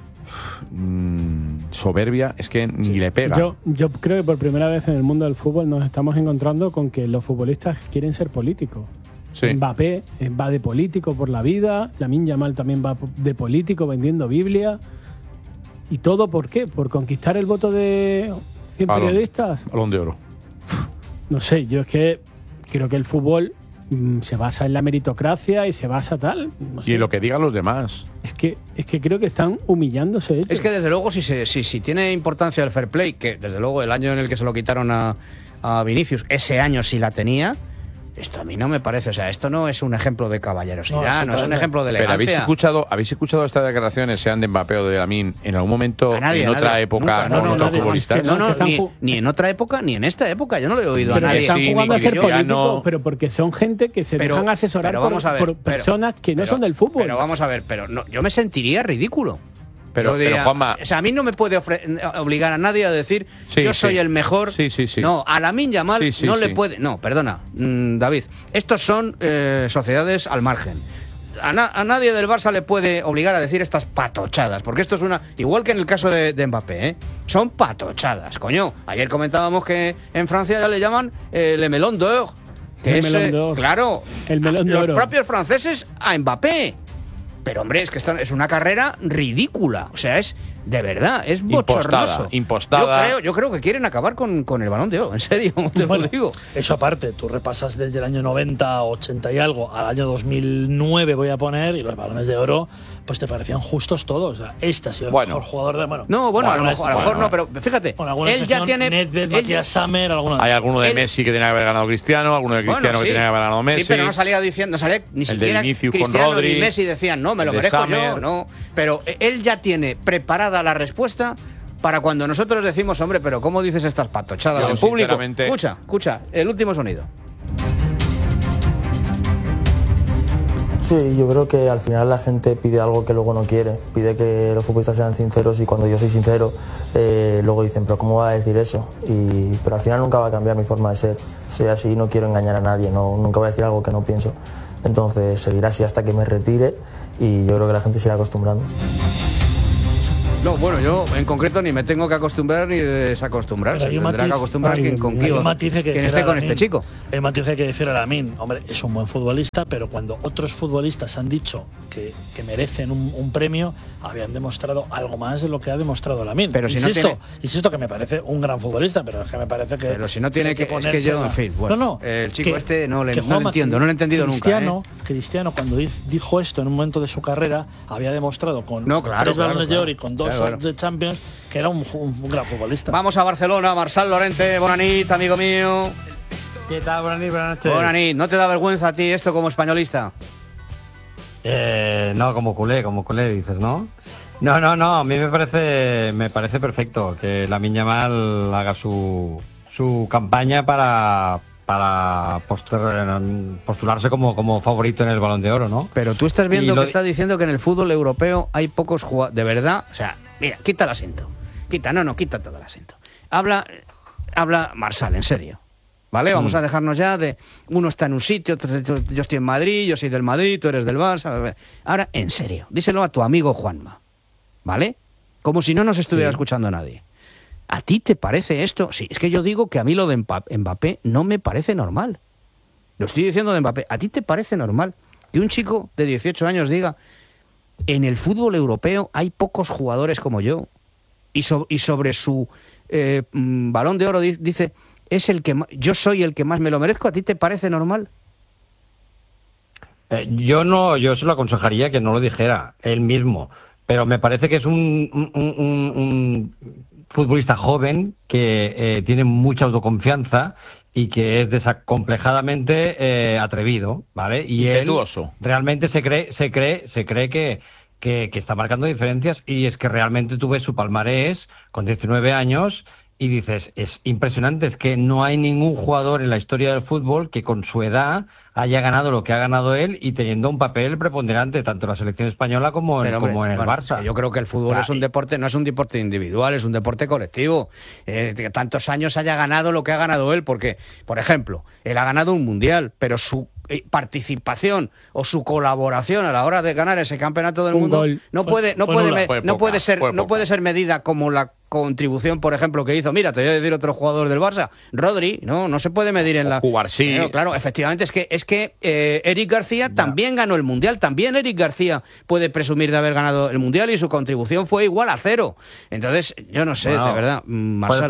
Speaker 3: soberbia, es que ni le pega.
Speaker 4: Yo creo que por primera vez en el mundo del fútbol nos estamos encontrando con que los futbolistas quieren ser políticos. Sí. Mbappé va de político por la vida, Lamine Yamal también va de político vendiendo Biblia. ¿Y todo por qué? ¿Por conquistar el voto de 100 periodistas?
Speaker 3: Balón de Oro.
Speaker 4: No sé, yo es que creo que el fútbol se basa en la meritocracia y se basa tal. No sé.
Speaker 3: Y en lo que digan los demás.
Speaker 4: Es que creo que están humillándose ellos.
Speaker 1: Es que desde luego si tiene importancia el fair play, que desde luego el año en el que se lo quitaron a Vinicius, ese año sí la tenía. Esto a mí no me parece, o sea, esto no es un ejemplo de caballerosidad, no es un ejemplo de elegancia.
Speaker 3: Pero ¿habéis escuchado estas declaraciones, sean de Mbappé o de Lamine, en algún momento, en otra época, con otros futbolistas?
Speaker 1: Ni en otra época, ni en esta época, yo no lo he oído a nadie.
Speaker 4: Están jugando a ser políticos, pero porque son gente que se dejan asesorar por personas que no son del fútbol.
Speaker 1: Pero vamos a ver, yo me sentiría ridículo.
Speaker 3: Pero Juanma,
Speaker 1: o sea, a mí no me puede obligar a nadie a decir yo soy el mejor.
Speaker 3: Sí.
Speaker 1: No, a Lamine Yamal no le puede. No, perdona, David. Estos son sociedades al margen. A nadie del Barça le puede obligar a decir estas patochadas, porque esto es una. Igual que en el caso de Mbappé, son patochadas, coño. Ayer comentábamos que en Francia ya le llaman le melon d'or. Claro,
Speaker 4: el melón de oro.
Speaker 1: Los propios franceses a Mbappé. Pero, hombre, es que es una carrera ridícula. O sea, es de verdad, es bochornoso.
Speaker 3: Impostada.
Speaker 1: Yo creo que quieren acabar con el Balón de Oro, en serio, te lo digo.
Speaker 2: Eso aparte, tú repasas desde el año 90, 80 y algo, al año 2009 voy a poner, y los Balones de Oro, pues te parecían justos todos. O sea, este ha sido el mejor jugador de...
Speaker 1: a lo mejor no, pero fíjate, él ya tiene...
Speaker 2: Nedved, Matías Sammer,
Speaker 3: hay alguno de Messi que tenía que haber ganado Cristiano, alguno de Cristiano que tenía que haber ganado Messi.
Speaker 1: Sí, pero no salía diciendo, ni siquiera Cristiano ni Messi decían, no, me lo merezco yo, no. Pero él ya tiene preparada la respuesta para cuando nosotros decimos, hombre, pero ¿cómo dices estas patochadas en público? Escucha, el último sonido.
Speaker 14: Sí, yo creo que al final la gente pide algo que luego no quiere, pide que los futbolistas sean sinceros y cuando yo soy sincero, luego dicen, pero ¿cómo va a decir eso? Pero al final nunca va a cambiar mi forma de ser, soy así, no quiero engañar a nadie, nunca voy a decir algo que no pienso, entonces seguirá así hasta que me retire y yo creo que la gente se irá acostumbrando.
Speaker 1: No, bueno, yo en concreto ni me tengo que acostumbrar ni desacostumbrar. Se tendrá que acostumbrar quien esté con este chico.
Speaker 2: Hay un matiz que decir a Lamine, hombre, es un buen futbolista, pero cuando otros futbolistas han dicho que merecen un premio, habían demostrado algo más de lo que ha demostrado Lamine.
Speaker 1: Pero si
Speaker 2: insisto que me parece un gran futbolista, pero es que me parece que...
Speaker 1: Pero si no tiene que ponerse... Es que yo, en fin, bueno, el chico no lo entiendo, no lo he entendido nunca.
Speaker 2: Cristiano, cuando dijo esto en un momento de su carrera, había demostrado con 3 Balones de Oro y con 2 de Champions, que era un gran futbolista.
Speaker 1: Vamos a Barcelona, Marçal Llorente, bona nit, amigo mío.
Speaker 15: ¿Qué tal? Buenas noches.
Speaker 1: Buenas noches. ¿No te da vergüenza a ti esto como españolista?
Speaker 15: No, como culé dices, ¿no? No, a mí me parece perfecto que Lamine Yamal haga su campaña para postularse como favorito en el Balón de Oro, ¿no?
Speaker 1: Pero tú estás viendo que está diciendo que en el fútbol europeo hay pocos jugadores. De verdad, o sea, mira, quita el asiento. Quita todo el asiento. Habla Marsal, en serio. ¿Vale? Vamos a dejarnos ya de... Uno está en un sitio, yo estoy en Madrid, yo soy del Madrid, tú eres del Barça. Ahora, en serio, díselo a tu amigo Juanma. ¿Vale? Como si no nos estuviera escuchando nadie. ¿A ti te parece esto? Sí, es que yo digo que a mí lo de Mbappé no me parece normal. Lo estoy diciendo de Mbappé. ¿A ti te parece normal que un chico de 18 años diga en el fútbol europeo hay pocos jugadores como yo? Y sobre su Balón de Oro dice... yo soy el que más me lo merezco. ¿A ti te parece normal?
Speaker 15: Yo se lo aconsejaría que no lo dijera él mismo, pero me parece que es un futbolista joven que tiene mucha autoconfianza y que es desacomplejadamente atrevido, ¿vale? Y
Speaker 3: impetuoso.
Speaker 15: Él realmente se cree que está marcando diferencias, y es que realmente tú ves su palmarés con 19 años y dices, es impresionante, es que no hay ningún jugador en la historia del fútbol que con su edad haya ganado lo que ha ganado él y teniendo un papel preponderante tanto en la selección española como en el Barça.
Speaker 1: Yo creo que el fútbol es un deporte, no es un deporte individual, es un deporte colectivo. Que tantos años haya ganado lo que ha ganado él, porque, por ejemplo, él ha ganado un mundial, pero su participación o su colaboración a la hora de ganar ese campeonato del mundo no puede ser medida como la contribución, por ejemplo, que hizo. Mira, te voy a decir otro jugador del Barça, Rodri, no se puede medir en la...
Speaker 3: Cubarsí.
Speaker 1: Claro, efectivamente, es que Eric García también ganó el mundial, también Eric García puede presumir de haber ganado el mundial y su contribución fue igual a 0. Entonces, yo no sé, de verdad, Marsal.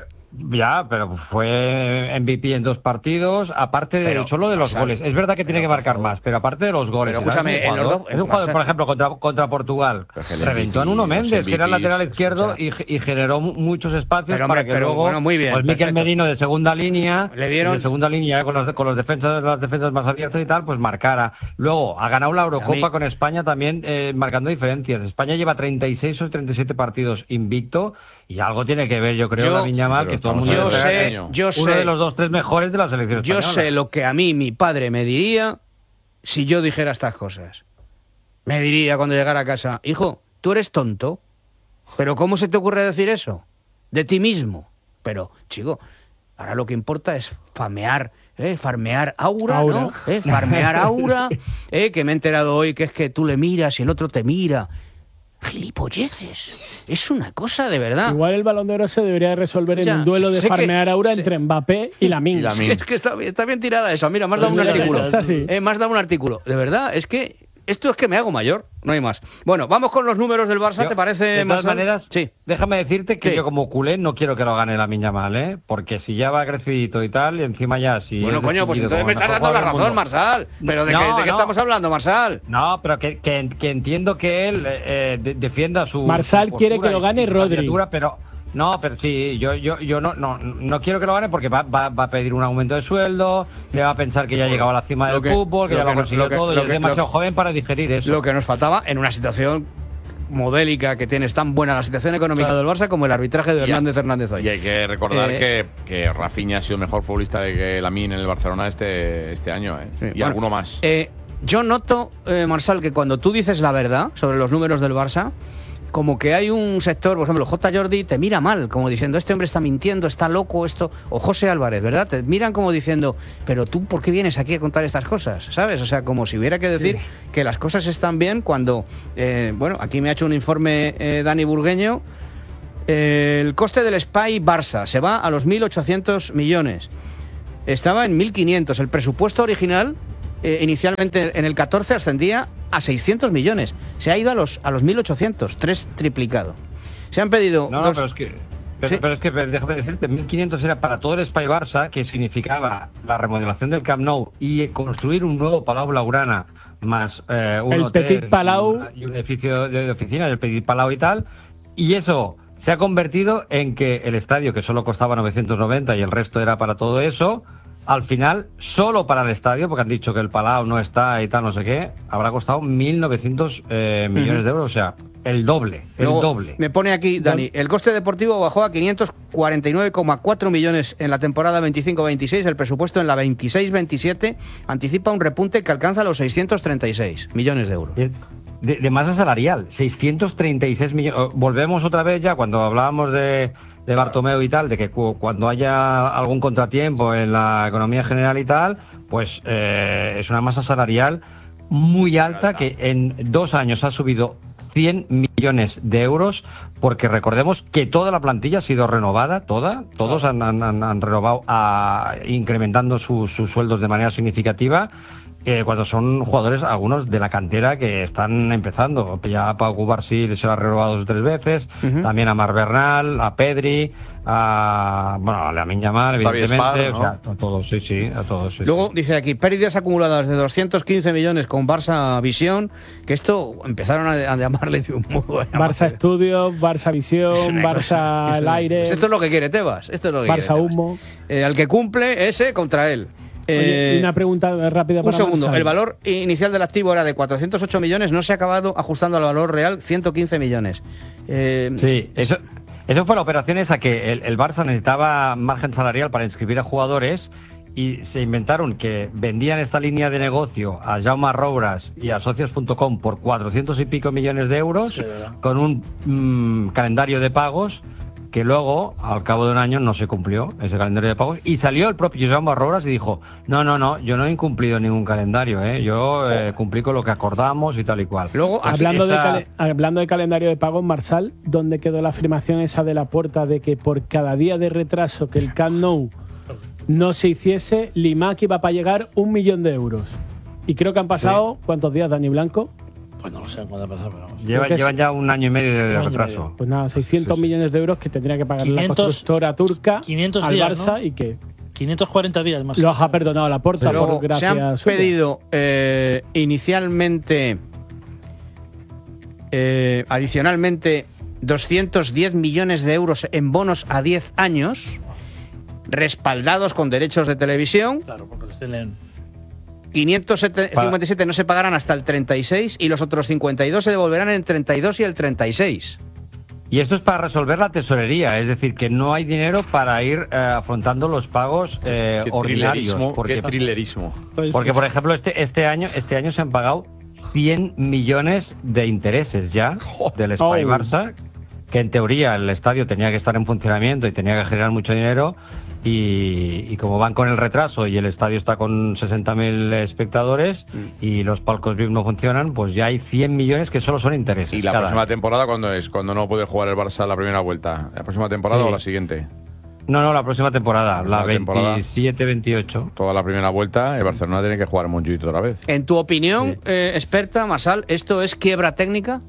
Speaker 15: Ya, pero fue MVP en 2 partidos, aparte de solo de los goles. Es verdad que tiene que marcar más, pero aparte de los goles.
Speaker 1: Pero escúchame, en los dos...
Speaker 15: Es un jugador, por ejemplo, contra Portugal. Reventó a Nuno Méndez, que era el lateral izquierdo, y generó muchos espacios para que luego
Speaker 1: bueno, muy bien,
Speaker 15: Mikel Merino de segunda línea,
Speaker 1: le
Speaker 15: con las defensas más abiertas y tal, pues marcara. Luego, ha ganado la Eurocopa con España también, marcando diferencias. España lleva 36 o 37 partidos invicto. Y algo tiene que ver, yo creo, Lamine Yamal, que todo el mundo
Speaker 1: uno
Speaker 15: de los 2-3 mejores de la selección española.
Speaker 1: Yo sé lo que a mí mi padre me diría si yo dijera estas cosas. Me diría cuando llegara a casa, hijo, tú eres tonto, pero ¿cómo se te ocurre decir eso? De ti mismo. Pero, chico, ahora lo que importa es farmear aura, ¿no? Farmear aura, que me he enterado hoy que es que tú le miras y el otro te mira. Gilipolleces. Es una cosa de verdad.
Speaker 4: Igual el Balón de Oro se debería resolver en un duelo de farmear aura entre Mbappé y Lamine.
Speaker 1: Es que está bien tirada esa. Mira, me has dado un artículo. Me has dado un artículo. De verdad, es que esto es que me hago mayor. No hay más. Bueno, vamos con los números del Barça, ¿te parece?
Speaker 15: De todas maneras,
Speaker 1: sí.
Speaker 15: Déjame decirte que yo como culé no quiero que lo gane Lamine Yamal, ¿eh? Porque si ya va crecidito y tal, y encima ya si...
Speaker 1: Bueno, coño, pues entonces me estás dando la razón, Marsal. ¿Pero de qué estamos hablando, Marsal?
Speaker 15: No, pero que entiendo que él defienda su...
Speaker 4: Marsal quiere que lo gane Rodri.
Speaker 15: Pero... No, pero sí, yo no quiero que lo gane porque va a pedir un aumento de sueldo, le va a pensar que ya ha llegado a la cima del fútbol, que ya lo ha conseguido todo, y es demasiado joven para digerir eso.
Speaker 1: Lo que nos faltaba en una situación modélica que tienes tan buena la situación económica del Barça como el arbitraje de Hernández hoy.
Speaker 3: Y hay que recordar que Rafinha ha sido mejor futbolista de que Lamine en el Barcelona este año,
Speaker 1: Sí,
Speaker 3: y alguno más.
Speaker 1: Yo noto, Marsal, que cuando tú dices la verdad sobre los números del Barça, como que hay un sector, por ejemplo, J. Jordi te mira mal, como diciendo, este hombre está mintiendo, está loco, esto, o José Álvarez, ¿verdad? Te miran como diciendo, pero tú, ¿por qué vienes aquí a contar estas cosas? ¿Sabes? O sea, como si hubiera que decir que las cosas están bien cuando, bueno, aquí me ha hecho un informe Dani Burgueño, el coste del SPY Barça se va a los 1.800 millones, estaba en 1.500, el presupuesto original inicialmente en el 14 ascendía a 600 millones. Se ha ido a los 1.800, 3 triplicado. Se han pedido...
Speaker 15: Pero es que déjame decirte, 1.500 era para todo el Espai Barça, que significaba la remodelación del Camp Nou y construir un nuevo Palau Blaugrana, más un
Speaker 4: el
Speaker 15: hotel
Speaker 4: Petit Palau
Speaker 15: y un edificio de oficina, el Petit Palau y tal, y eso se ha convertido en que el estadio, que solo costaba 990 y el resto era para todo eso, al final, solo para el estadio, porque han dicho que el Palau no está y tal, no sé qué, habrá costado 1.900 millones de euros, o sea, el doble,
Speaker 1: Luego,
Speaker 15: el doble.
Speaker 1: Me pone aquí, Dani, el coste deportivo bajó a 549,4 millones en la temporada 25-26, el presupuesto en la 26-27 anticipa un repunte que alcanza los 636 millones de euros.
Speaker 15: De masa salarial, 636 millones. Volvemos otra vez ya cuando hablábamos de Bartomeu y tal, de que cuando haya algún contratiempo en la economía general y tal, pues es una masa salarial muy alta que en 2 años ha subido 100 millones de euros, porque recordemos que toda la plantilla ha sido renovada, todos han renovado incrementando sus sueldos de manera significativa. Cuando son jugadores, algunos de la cantera que están empezando. Ya Pau Cubarsí se lo ha renovado 2 o 3 veces, también a Marc Bernal, a Pedri, a Lamine Yamal, evidentemente, ¿no? O sea, a todos, sí, a todos. Sí,
Speaker 1: Luego dice aquí, pérdidas acumuladas de 215 millones con Barça Visión, que esto empezaron a llamarle de un modo.
Speaker 4: Barça Estudios, Barça Visión, Barça El Aire.
Speaker 1: Esto es lo que quiere Tebas,
Speaker 4: Barça Humo.
Speaker 1: Al que cumple ese contra él.
Speaker 4: Oye, una pregunta rápida para
Speaker 1: un segundo.
Speaker 4: Marcel.
Speaker 1: El valor inicial del activo era de 408 millones, no se ha acabado ajustando al valor real, 115 millones.
Speaker 15: Sí, eso fue la operación esa que el Barça necesitaba margen salarial para inscribir a jugadores y se inventaron que vendían esta línea de negocio a Jaume Roures y a socios.com por 400 y pico millones de euros, sí, con un calendario de pagos que luego, al cabo de un año, no se cumplió ese calendario de pagos, y salió el propio Jaume Roures y dijo, no, yo no he incumplido ningún calendario, yo cumplí con lo que acordamos y tal y cual.
Speaker 4: Luego, hablando de calendario de pagos, Marsal, ¿dónde quedó la afirmación esa de Laporta de que por cada día de retraso que el Camp Nou no se hiciese, Limac iba para llegar 1 millón de euros? Y creo que han pasado, ¿cuántos días, Dani Blanco?
Speaker 2: Pues no lo sé cuándo ha pasado, pero vamos.
Speaker 15: Llevan ya 1 año y medio de retraso.
Speaker 4: Pues nada, 600 millones de euros que tendría que pagar la constructora turca
Speaker 2: 500
Speaker 4: al
Speaker 2: días,
Speaker 4: Barça,
Speaker 2: ¿no?
Speaker 4: Y que
Speaker 2: 540 días más.
Speaker 4: Los ha perdonado Laporta por gracia
Speaker 1: se han
Speaker 4: suya.
Speaker 1: pedido inicialmente, adicionalmente, 210 millones de euros en bonos a 10 años, respaldados con derechos de televisión.
Speaker 2: Claro, porque los tienen.
Speaker 1: 557 no se pagarán hasta el 36 y los otros 52 se devolverán en el 32 y el 36.
Speaker 15: Y esto es para resolver la tesorería, es decir, que no hay dinero para ir afrontando los pagos ordinarios.
Speaker 3: Qué trilerismo.
Speaker 15: Porque, por ejemplo, este año se han pagado 100 millones de intereses ya del Espai Barça, que en teoría el estadio tenía que estar en funcionamiento y tenía que generar mucho dinero. Y como van con el retraso y el estadio está con 60.000 espectadores y los palcos VIP no funcionan, pues ya hay 100 millones que solo son intereses.
Speaker 3: ¿Y la próxima temporada cuándo es? ¿Cuándo no puede jugar el Barça la primera vuelta? ¿La próxima temporada o la siguiente?
Speaker 15: No, la próxima temporada, la 27-28.
Speaker 3: Toda la primera vuelta, el Barcelona tiene que jugar en Montjuïc otra vez.
Speaker 1: En tu opinión, experta, Marsal, ¿esto es quiebra técnica?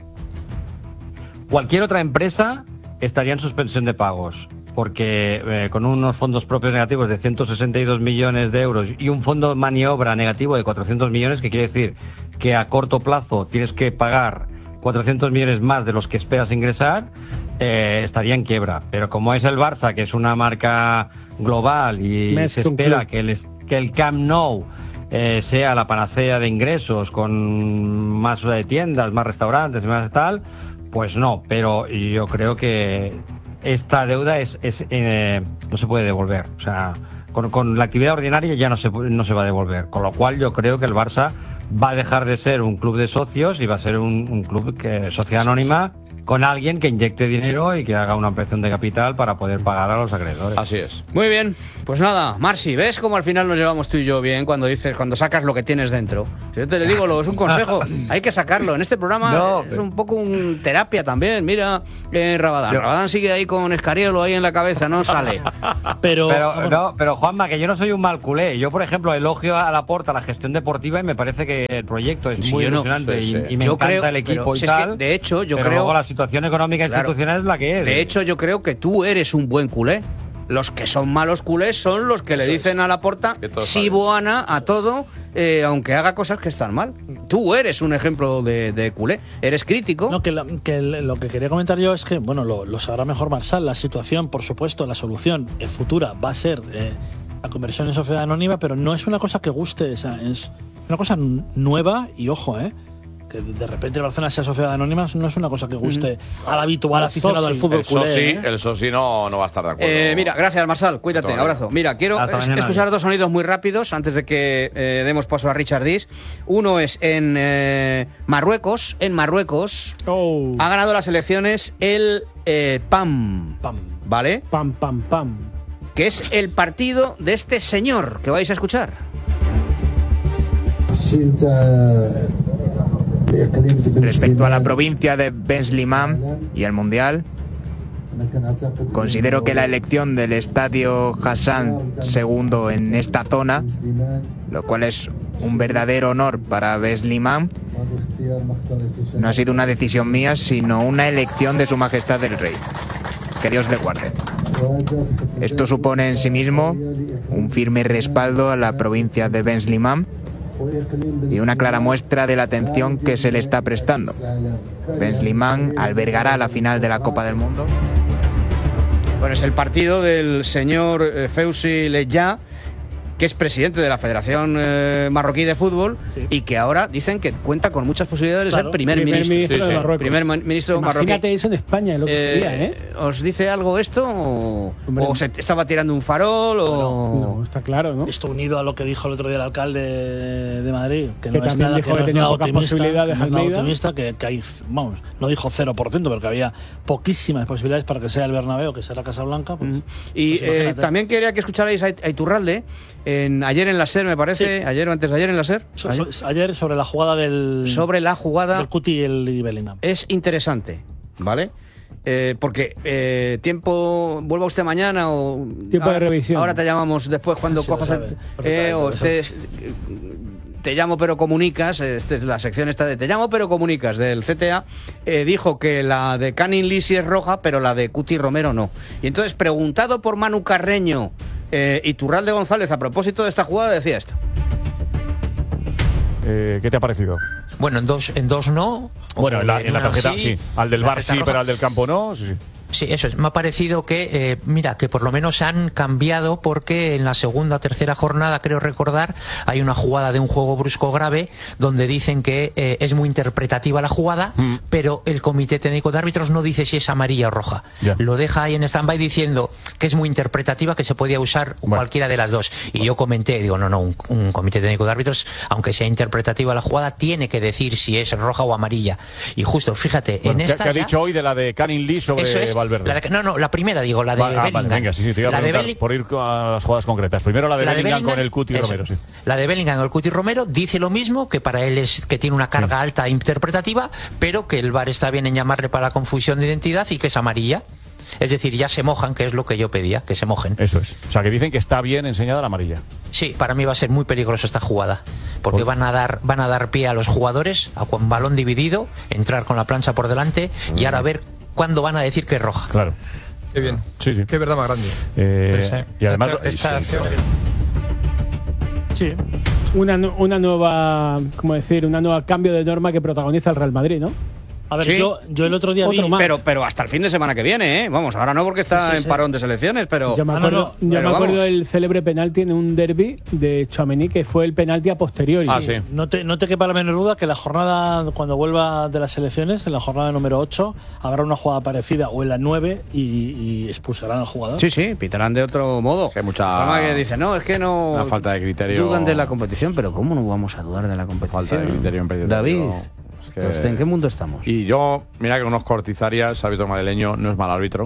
Speaker 15: Cualquier otra empresa estaría en suspensión de pagos, porque con unos fondos propios negativos de 162 millones de euros y un fondo de maniobra negativo de 400 millones, que quiere decir que a corto plazo tienes que pagar 400 millones más de los que esperas ingresar, estaría en quiebra. Pero como es el Barça, que es una marca global y se espera que el Camp Nou sea la panacea de ingresos con más tiendas, más restaurantes y más tal, pues no. Pero yo creo que esta deuda no se puede devolver. O sea, con la actividad ordinaria ya no se va a devolver. Con lo cual yo creo que el Barça va a dejar de ser un club de socios y va a ser un club sociedad anónima con alguien que inyecte dinero y que haga una ampliación de capital para poder pagar a los acreedores.
Speaker 3: Así es.
Speaker 1: Muy bien, pues nada, Marci, ¿ves cómo al final nos llevamos tú y yo bien cuando sacas lo que tienes dentro? Si yo te le digo, es un consejo, hay que sacarlo. En este programa es un poco terapia también. Mira, Rabadán sigue ahí con Escariolo ahí en la cabeza, no sale.
Speaker 15: Pero Juanma, que yo no soy un mal culé. Yo, por ejemplo, elogio a Laporta la gestión deportiva y me parece que el proyecto es muy ilusionante y me encanta el equipo y tal.
Speaker 1: De hecho, yo creo...
Speaker 15: Luego la situación económica institucional es la que es.
Speaker 1: De hecho, yo creo que tú eres un buen culé. Los que son malos culés son los que le dicen a Laporta sí buana a todo, aunque haga cosas que están mal. Tú eres un ejemplo de culé. Eres crítico.
Speaker 2: No, lo que quería comentar yo es que, bueno, lo sabrá mejor Marsal. La situación, por supuesto, la solución futura va a ser la conversión en sociedad anónima, pero no es una cosa que guste, o sea, es una cosa nueva y ojo, que de repente el Barcelona sea sociedad anónima no es una cosa que guste al habitual aficionado al fútbol culé.
Speaker 3: El Sosi no va a estar de acuerdo.
Speaker 1: Mira, gracias Marsal, cuídate, abrazo. Mira, quiero escuchar dos sonidos muy rápidos antes de que demos paso a Richard Dis. Uno es en Marruecos. En Marruecos ha ganado las elecciones el PAM, ¿vale?
Speaker 4: PAM.
Speaker 1: Que es el partido de este señor que vais a escuchar.
Speaker 16: Respecto a la provincia de Ben Slimane y el Mundial, considero que la elección del estadio Hassan II en esta zona, lo cual es un verdadero honor para Ben Slimane, no ha sido una decisión mía, sino una elección de Su Majestad el Rey. Que Dios le guarde. Esto supone en sí mismo un firme respaldo a la provincia de Ben Slimane y una clara muestra de la atención que se le está prestando. Ben Slimane albergará la final de la Copa del Mundo.
Speaker 1: Bueno, es el partido del señor Fewzi Leja, que es presidente de la Federación Marroquí de Fútbol y que ahora dicen que cuenta con muchas posibilidades de ser primer ministro
Speaker 4: de Marruecos.
Speaker 1: Primer ministro marroquí.
Speaker 4: Imagínate eso en España, es lo que sería,
Speaker 1: ¿Os dice algo esto? ¿O se estaba tirando un farol?
Speaker 4: No, está claro, ¿no?
Speaker 2: Esto unido a lo que dijo el otro día el alcalde de Madrid, que no es
Speaker 4: también
Speaker 2: nada,
Speaker 4: dijo que tenía pocas posibilidades,
Speaker 2: optimista, que hay, vamos, no dijo 0%, pero que había poquísimas posibilidades para que sea el Bernabéu, que sea la Casa Blanca. Pues,
Speaker 1: y también quería que escucharais a Iturralde. Ayer en la SER, me parece, ayer o antes de ayer en la SER.
Speaker 2: Ayer sobre la jugada del Cuti y el Bellingham.
Speaker 1: Es interesante, ¿vale? Porque vuelva usted mañana o
Speaker 4: tiempo de revisión.
Speaker 1: Ahora te llamamos después cuando cojas te llamo pero comunicas, la sección esta de te llamo pero comunicas del CTA, dijo que la de Canin Lee sí es roja, pero la de Cuti Romero no. Y entonces, preguntado por Manu Carreño, Iturralde González a propósito de esta jugada decía esto.
Speaker 17: ¿Qué te ha parecido?
Speaker 18: Bueno, en dos no.
Speaker 17: Bueno, en la tarjeta sí. Al del bar sí, pero al del campo no. Sí.
Speaker 18: Sí, eso es. Me ha parecido que, que por lo menos han cambiado, porque en la segunda o tercera jornada, creo recordar, hay una jugada de un juego brusco grave donde dicen que es muy interpretativa la jugada, pero el Comité Técnico de Árbitros no dice si es amarilla o roja. Lo deja ahí en stand-by diciendo que es muy interpretativa, que se podía usar cualquiera de las dos. Y yo comenté, digo, no, un Comité Técnico de Árbitros, aunque sea interpretativa la jugada, tiene que decir si es roja o amarilla. Y justo, fíjate, en esta...
Speaker 17: ¿Qué ha dicho hoy de la de Canin Lee sobre Valverde?
Speaker 18: La primera, digo, la de Bellingham.
Speaker 17: Vale, venga, sí, te iba a preguntar por ir a las jugadas concretas. Primero la de Bellingham con el Cuti Romero, sí.
Speaker 18: La de Bellingham con el Cuti Romero dice lo mismo, que para él es que tiene una carga alta interpretativa, pero que el VAR está bien en llamarle para la confusión de identidad y que es amarilla. Es decir, ya se mojan, que es lo que yo pedía, que se mojen.
Speaker 17: Eso es. O sea, que dicen que está bien enseñada la amarilla.
Speaker 18: Sí, para mí va a ser muy peligrosa esta jugada, porque van a dar pie a los jugadores, a con balón dividido, entrar con la plancha por delante y ahora ver cuándo van a decir que es roja.
Speaker 17: Claro.
Speaker 19: Qué bien.
Speaker 17: Sí.
Speaker 19: Qué verdad más grande.
Speaker 17: Y además...
Speaker 19: Esta acción...
Speaker 4: Sí. Una nueva, ¿cómo decir? Una nueva cambio de norma que protagoniza el Real Madrid, ¿no?
Speaker 2: A ver, yo el otro día vi...
Speaker 1: Pero hasta el fin de semana que viene, ¿eh? Vamos, ahora no porque está en parón de selecciones, pero...
Speaker 4: Yo me acuerdo del célebre penalti en un derbi de Tchouaméni, que fue el penalti a posteriori.
Speaker 2: Sí. No te quepa la menor duda que la jornada, cuando vuelva de las selecciones, en la jornada número 8, habrá una jugada parecida, o en la 9, y expulsarán al jugador.
Speaker 1: Sí, pitarán de otro modo.
Speaker 3: Que mucha...
Speaker 1: que dice, no, es que no...
Speaker 3: Una falta de criterio...
Speaker 1: Dudan de la competición, pero ¿cómo no vamos a dudar de la competición?
Speaker 3: Falta de criterio en
Speaker 1: David... ¿En qué mundo estamos?
Speaker 3: Y yo, mira que conozco a Ortizarias, árbitro madrileño, no es mal árbitro.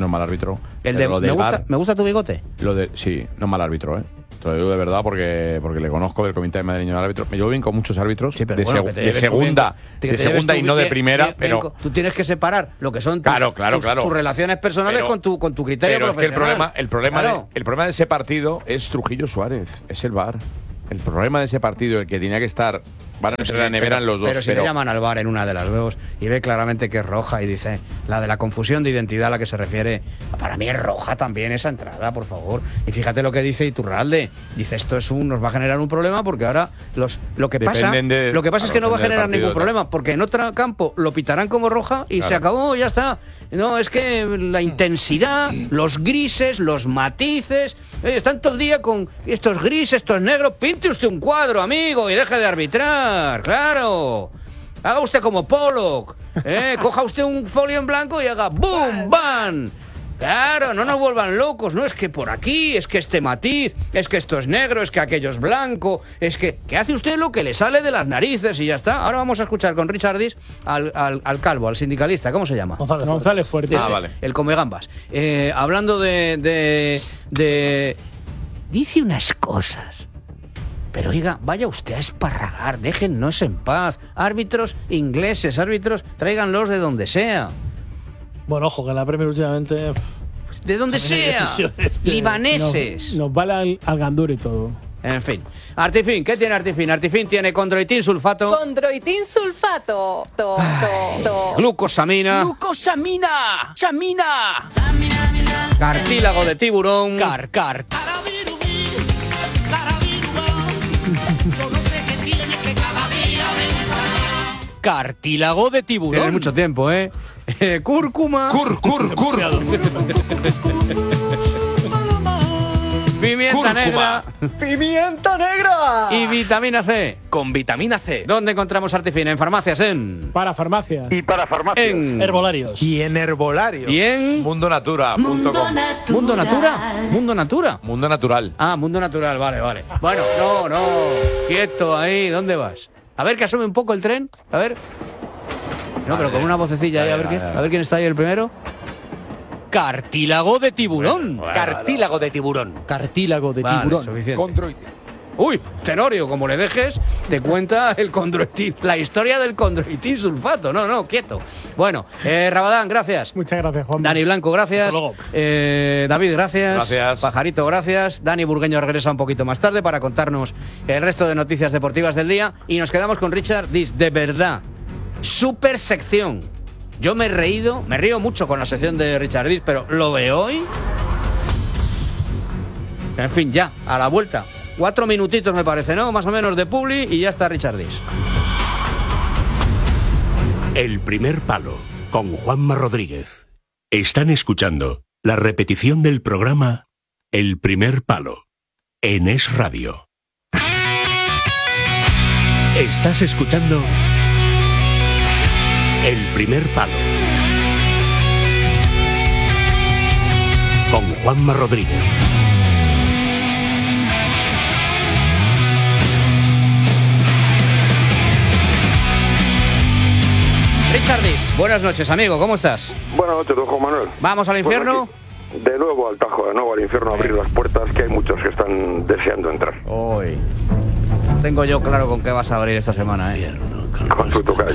Speaker 1: ¿Me gusta tu bigote?
Speaker 3: Sí, no es mal árbitro, ¿eh? Te lo digo de verdad porque le conozco del Comité Madrileño de Árbitros. Me llevo bien con muchos árbitros de segunda y no de primera, pero...
Speaker 1: Tú tienes que separar lo que son tus relaciones personales con tu criterio profesional.
Speaker 3: El problema de ese partido es Trujillo Suárez, es el VAR. El problema de ese partido, el que tenía que estar Van a entrar en la nevera en los dos.
Speaker 1: Pero si le llaman al VAR en una de las dos y ve claramente que es roja y dice, la de la confusión de identidad a la que se refiere, para mí es roja también esa entrada, por favor. Y fíjate lo que dice Iturralde. Dice, esto nos va a generar un problema porque ahora lo que pasa es que no va a generar ningún problema, porque en otro campo lo pitarán como roja y se acabó, ya está. No, es que la intensidad, los grises, los matices, están todo el día con estos grises, estos negros. Pinte usted un cuadro, amigo, y deje de arbitrar, claro. Haga usted como Pollock, coja usted un folio en blanco y haga ¡bum! ¡Bam! Claro, no nos vuelvan locos, no es que por aquí, es que este matiz, es que esto es negro, es que aquello es blanco, es que hace usted lo que le sale de las narices y ya está. Ahora vamos a escuchar con Richard Dis al calvo, al sindicalista, ¿cómo se llama?
Speaker 4: González Fuerte.
Speaker 3: Vale.
Speaker 1: El comegambas. Hablando de... Dice unas cosas... Pero oiga, vaya usted a esparragar, déjennos en paz. Árbitros ingleses, tráiganlos de donde sea.
Speaker 2: Bueno, ojo, que la Premier últimamente...
Speaker 1: De donde sea. Libaneses.
Speaker 4: Nos vale al gandur y todo.
Speaker 1: En fin. Artifin, ¿qué tiene Artifin? Artifin tiene condroitin sulfato.
Speaker 20: Condroitin sulfato.
Speaker 1: Glucosamina.
Speaker 20: Glucosamina. Samina.
Speaker 1: Cartílago de tiburón.
Speaker 2: Car. Cartílago de tiburón.
Speaker 1: Tienes mucho tiempo, ¿eh? Cúrcuma.
Speaker 21: Cur.
Speaker 1: Pimienta negra.
Speaker 2: ¡Pimienta negra!
Speaker 1: Y vitamina C.
Speaker 21: Con vitamina C.
Speaker 1: ¿Dónde encontramos Artifin? En farmacias,
Speaker 4: Para farmacias.
Speaker 21: Y para farmacias.
Speaker 1: En
Speaker 2: herbolarios.
Speaker 21: Y en herbolarios.
Speaker 1: Y en...
Speaker 3: Mundonatura.com.
Speaker 1: ¿Mundo Natura? ¿Mundo Natura?
Speaker 3: Mundo Natural.
Speaker 1: Ah, Mundo Natural, vale. Bueno, no. Quieto ahí, ¿dónde vas? A ver, que asome un poco el tren. A ver. No, pero con una vocecilla ahí, a ver quién está ahí el primero.
Speaker 2: Cartílago de tiburón.
Speaker 21: Cartílago de tiburón.
Speaker 2: Cartílago de tiburón.
Speaker 1: Suficiente. Uy, Tenorio, como le dejes, te cuenta el condroitin, la historia del condroitin sulfato. No, quieto. Bueno, Rabadán, gracias.
Speaker 4: Muchas gracias, Juan.
Speaker 1: Dani Blanco, gracias.
Speaker 2: Hasta luego.
Speaker 1: David, gracias.
Speaker 3: Gracias.
Speaker 1: Pajarito, gracias. Dani Burgueño regresa un poquito más tarde para contarnos el resto de noticias deportivas del día. Y nos quedamos con Richard Dis, de verdad. Super sección. Yo me río mucho con la sección de Richard Dis, pero lo de hoy... En fin, ya, a la vuelta. 4 minutitos me parece, ¿no? Más o menos de publi y ya está Richard Dis.
Speaker 6: El primer palo, con Juanma Rodríguez. Están escuchando la repetición del programa El primer palo, en Es Radio. Estás escuchando El primer palo, con Juanma Rodríguez.
Speaker 1: Richard Dis, buenas noches, amigo, ¿cómo estás?
Speaker 22: Buenas noches, don Juan Manuel.
Speaker 1: ¿Vamos al infierno?
Speaker 22: Pues de nuevo al Tajo, de nuevo al infierno, a abrir las puertas, que hay muchos que están deseando entrar.
Speaker 1: Hoy. Tengo yo claro con qué vas a abrir esta semana, ¿eh?
Speaker 22: Con su tocayo.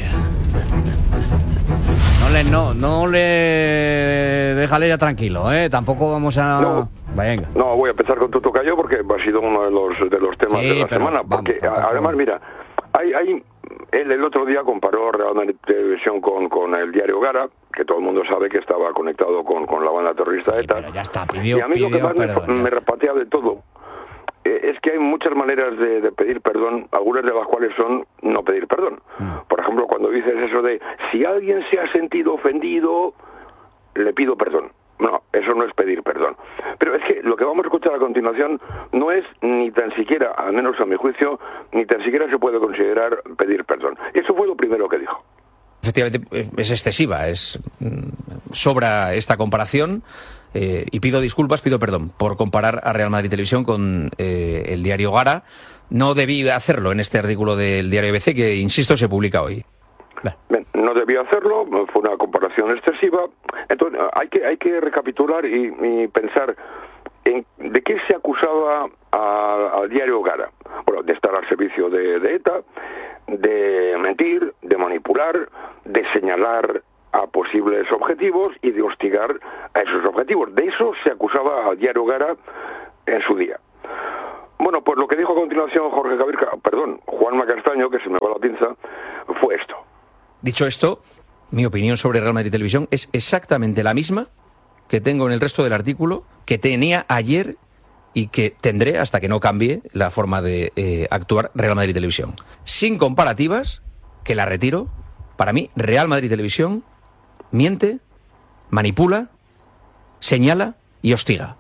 Speaker 22: No
Speaker 1: le déjale ya tranquilo, ¿eh? Tampoco vamos a...
Speaker 22: No.
Speaker 1: Venga.
Speaker 22: No, voy a empezar con tu tocayo porque ha sido uno de los temas de la semana. Porque además, mira, él el otro día comparó Real Madrid Televisión con el diario Gara, que todo el mundo sabe que estaba conectado con la banda terrorista ETA.
Speaker 1: Pero ya está,
Speaker 22: y a mí lo que más me repatea de todo es que hay muchas maneras de pedir perdón, algunas de las cuales son no pedir perdón. Por ejemplo, cuando dices eso de si alguien se ha sentido ofendido, le pido perdón. No, eso no es pedir perdón. Pero es que lo que vamos a escuchar a continuación no es ni tan siquiera, al menos a mi juicio, ni tan siquiera se puede considerar pedir perdón. Eso fue lo primero que dijo.
Speaker 23: Efectivamente, es excesiva, sobra esta comparación y pido disculpas, pido perdón por comparar a Real Madrid Televisión con el diario Gara. No debí hacerlo en este artículo del diario ABC que, insisto, se publica hoy.
Speaker 22: Bien, no debía hacerlo, fue una comparación excesiva. Entonces hay que recapitular y pensar de qué se acusaba al diario Gara. Bueno, de estar al servicio de ETA, de mentir, de manipular, de señalar a posibles objetivos y de hostigar a esos objetivos. De eso se acusaba al diario Gara en su día. Bueno, pues lo que dijo a continuación Juanma Castaño, que se me va la pinza, fue esto.
Speaker 23: Dicho esto, mi opinión sobre Real Madrid Televisión es exactamente la misma que tengo en el resto del artículo, que tenía ayer y que tendré hasta que no cambie la forma de actuar Real Madrid Televisión. Sin comparativas, que la retiro, para mí Real Madrid Televisión miente, manipula, señala y hostiga.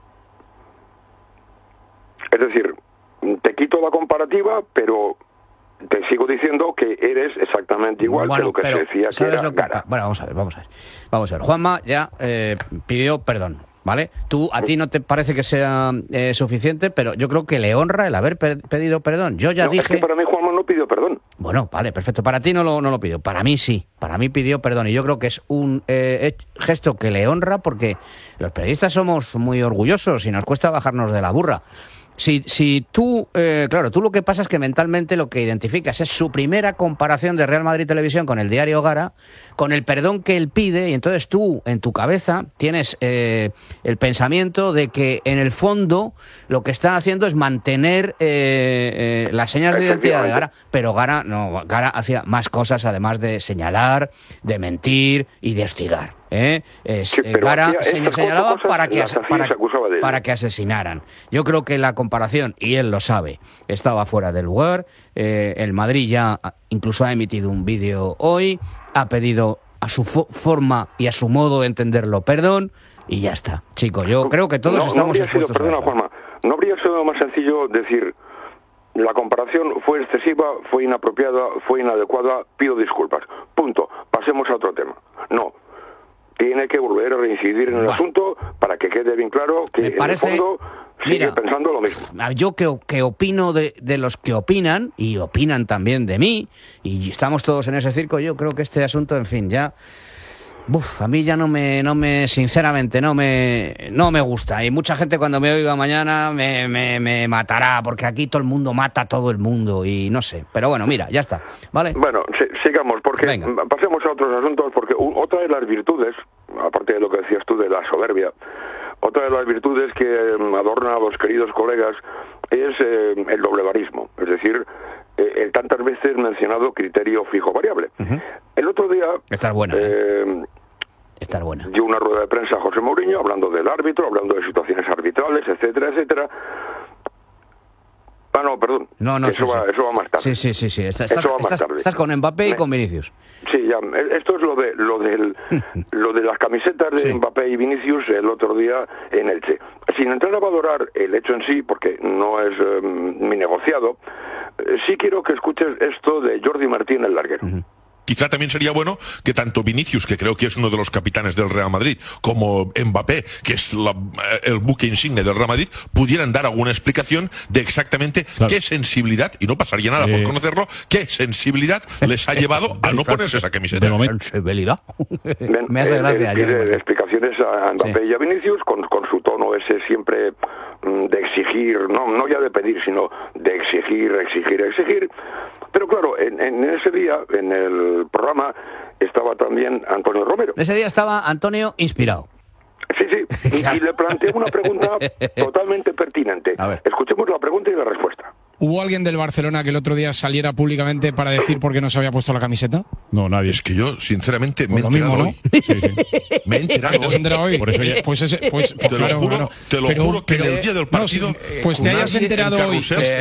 Speaker 22: Es decir, te quito la comparativa, pero te sigo diciendo que eres exactamente igual que lo que se decía que era Gara.
Speaker 1: Bueno, vamos a ver. Juanma ya pidió perdón, ¿vale? A ti no te parece que sea suficiente, pero yo creo que le honra el haber pedido perdón. Yo ya dije...
Speaker 22: Es que para mí Juanma no pidió perdón.
Speaker 1: Bueno, vale, perfecto. Para ti no lo pidió. Para mí sí. Para mí pidió perdón. Y yo creo que es un gesto que le honra, porque los periodistas somos muy orgullosos y nos cuesta bajarnos de la burra. Si tú, claro, tú lo que pasa es que mentalmente lo que identificas es su primera comparación de Real Madrid Televisión con el diario Gara, con el perdón que él pide, y entonces tú, en tu cabeza, tienes el pensamiento de que, en el fondo, lo que está haciendo es mantener las señas de identidad de Gara, pero Gara hacía más cosas, además de señalar, de mentir y de hostigar. Gara señalaba para que asesinaran. Yo creo que la comparación, y él lo sabe, estaba fuera de lugar. El Madrid ya incluso ha emitido un vídeo hoy, ha pedido a su forma y a su modo de entenderlo perdón, y ya está. Chicos, yo creo que todos estamos expuestos.
Speaker 22: ¿No habría sido más sencillo decir: la comparación fue excesiva, fue inapropiada, fue inadecuada, pido disculpas, punto, pasemos a otro tema? No. Tiene que volver a reincidir en el asunto para que quede bien claro que en el fondo sigue pensando lo mismo.
Speaker 1: Yo que opino de los que opinan, y opinan también de mí, y estamos todos en ese circo, yo creo que este asunto, en fin, ya... a mí ya sinceramente no me gusta. Y mucha gente, cuando me oiga mañana, me matará, porque aquí todo el mundo mata a todo el mundo, y no sé. Pero bueno, mira, ya está, ¿vale?
Speaker 22: Bueno, sigamos, porque pasemos a otros asuntos, porque otra de las virtudes, aparte de lo que decías tú de la soberbia, otra de las virtudes que adorna a los queridos colegas es el doblevarismo, es decir, el tantas veces mencionado criterio fijo variable. El otro día...
Speaker 1: Estar buena.
Speaker 22: Dio una rueda de prensa a José Mourinho hablando del árbitro, hablando de situaciones arbitrales, etcétera, etcétera. Perdón. Eso va más tarde.
Speaker 1: Sí. Estás con Mbappé y con Vinicius.
Speaker 22: Sí, ya. Esto es lo de las camisetas de Mbappé y Vinicius el otro día en Elche. Sin entrar a valorar el hecho en sí, porque no es mi negociado, sí quiero que escuches esto de Jordi Martín, el larguero.
Speaker 5: Quizá también sería bueno que tanto Vinicius, que creo que es uno de los capitanes del Real Madrid, como Mbappé, que es el buque insigne del Real Madrid, pudieran dar alguna explicación de exactamente qué sensibilidad, y no pasaría nada por conocerlo, qué sensibilidad les ha llevado a no ponerse esa camiseta.
Speaker 1: Sensibilidad. Me hace gracia.
Speaker 22: Pide explicaciones a Mbappé y a Vinicius con su tono ese siempre de exigir, no ya de pedir, sino de exigir. Pero claro, en ese día, en el programa, estaba también Antonio Romero.
Speaker 1: Ese día estaba Antonio inspirado.
Speaker 22: Sí, y le planteé una pregunta totalmente pertinente. Escuchemos la pregunta y la respuesta.
Speaker 7: ¿Hubo alguien del Barcelona que el otro día saliera públicamente para decir por qué no se había puesto la camiseta?
Speaker 17: No, nadie.
Speaker 5: Es que yo, sinceramente, me he enterado hoy. Me he enterado
Speaker 7: hoy. ¿Te has enterado hoy?
Speaker 17: Por eso
Speaker 5: te lo juro que en el día del partido...
Speaker 7: Pues te hayas enterado hoy.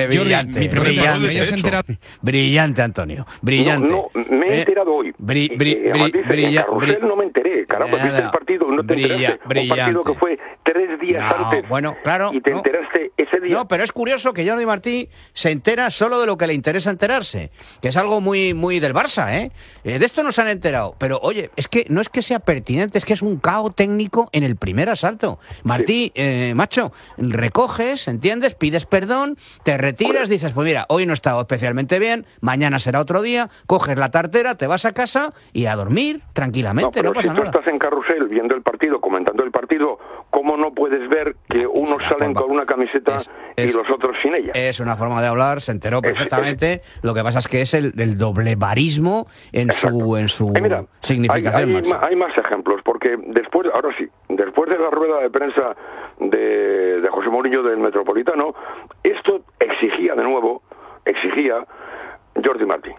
Speaker 1: Brillante, Antonio. Brillante.
Speaker 22: No, me he enterado hoy. Carrusel no me enteré. Caramba, viste el partido, no te enteraste. Un partido que fue 3 días antes.
Speaker 1: Bueno, claro.
Speaker 22: Y te enteraste ese día.
Speaker 1: No, pero es curioso que Jordi Martí se entera solo de lo que le interesa enterarse, que es algo muy del Barça, ¿eh? De esto no se han enterado, pero oye, es que no es que sea pertinente, es que es un caos técnico en el primer asalto. Martí, macho, recoges, ¿entiendes? Pides perdón, te retiras, dices, pues mira, hoy no he estado especialmente bien, mañana será otro día, coges la tartera, te vas a casa y a dormir tranquilamente, no pasa nada.
Speaker 22: Si tú estás en Carrusel viendo el partido, comentando el partido, ¿cómo no puedes ver que unos salen con una camiseta y los otros sin ella?
Speaker 1: Es una forma de hablar, se enteró perfectamente. Lo que pasa es que es el doblevarismo en su significación.
Speaker 22: Hay más ejemplos, porque después de la rueda de prensa de José Mourinho del Metropolitano, esto exigía Jordi Martí.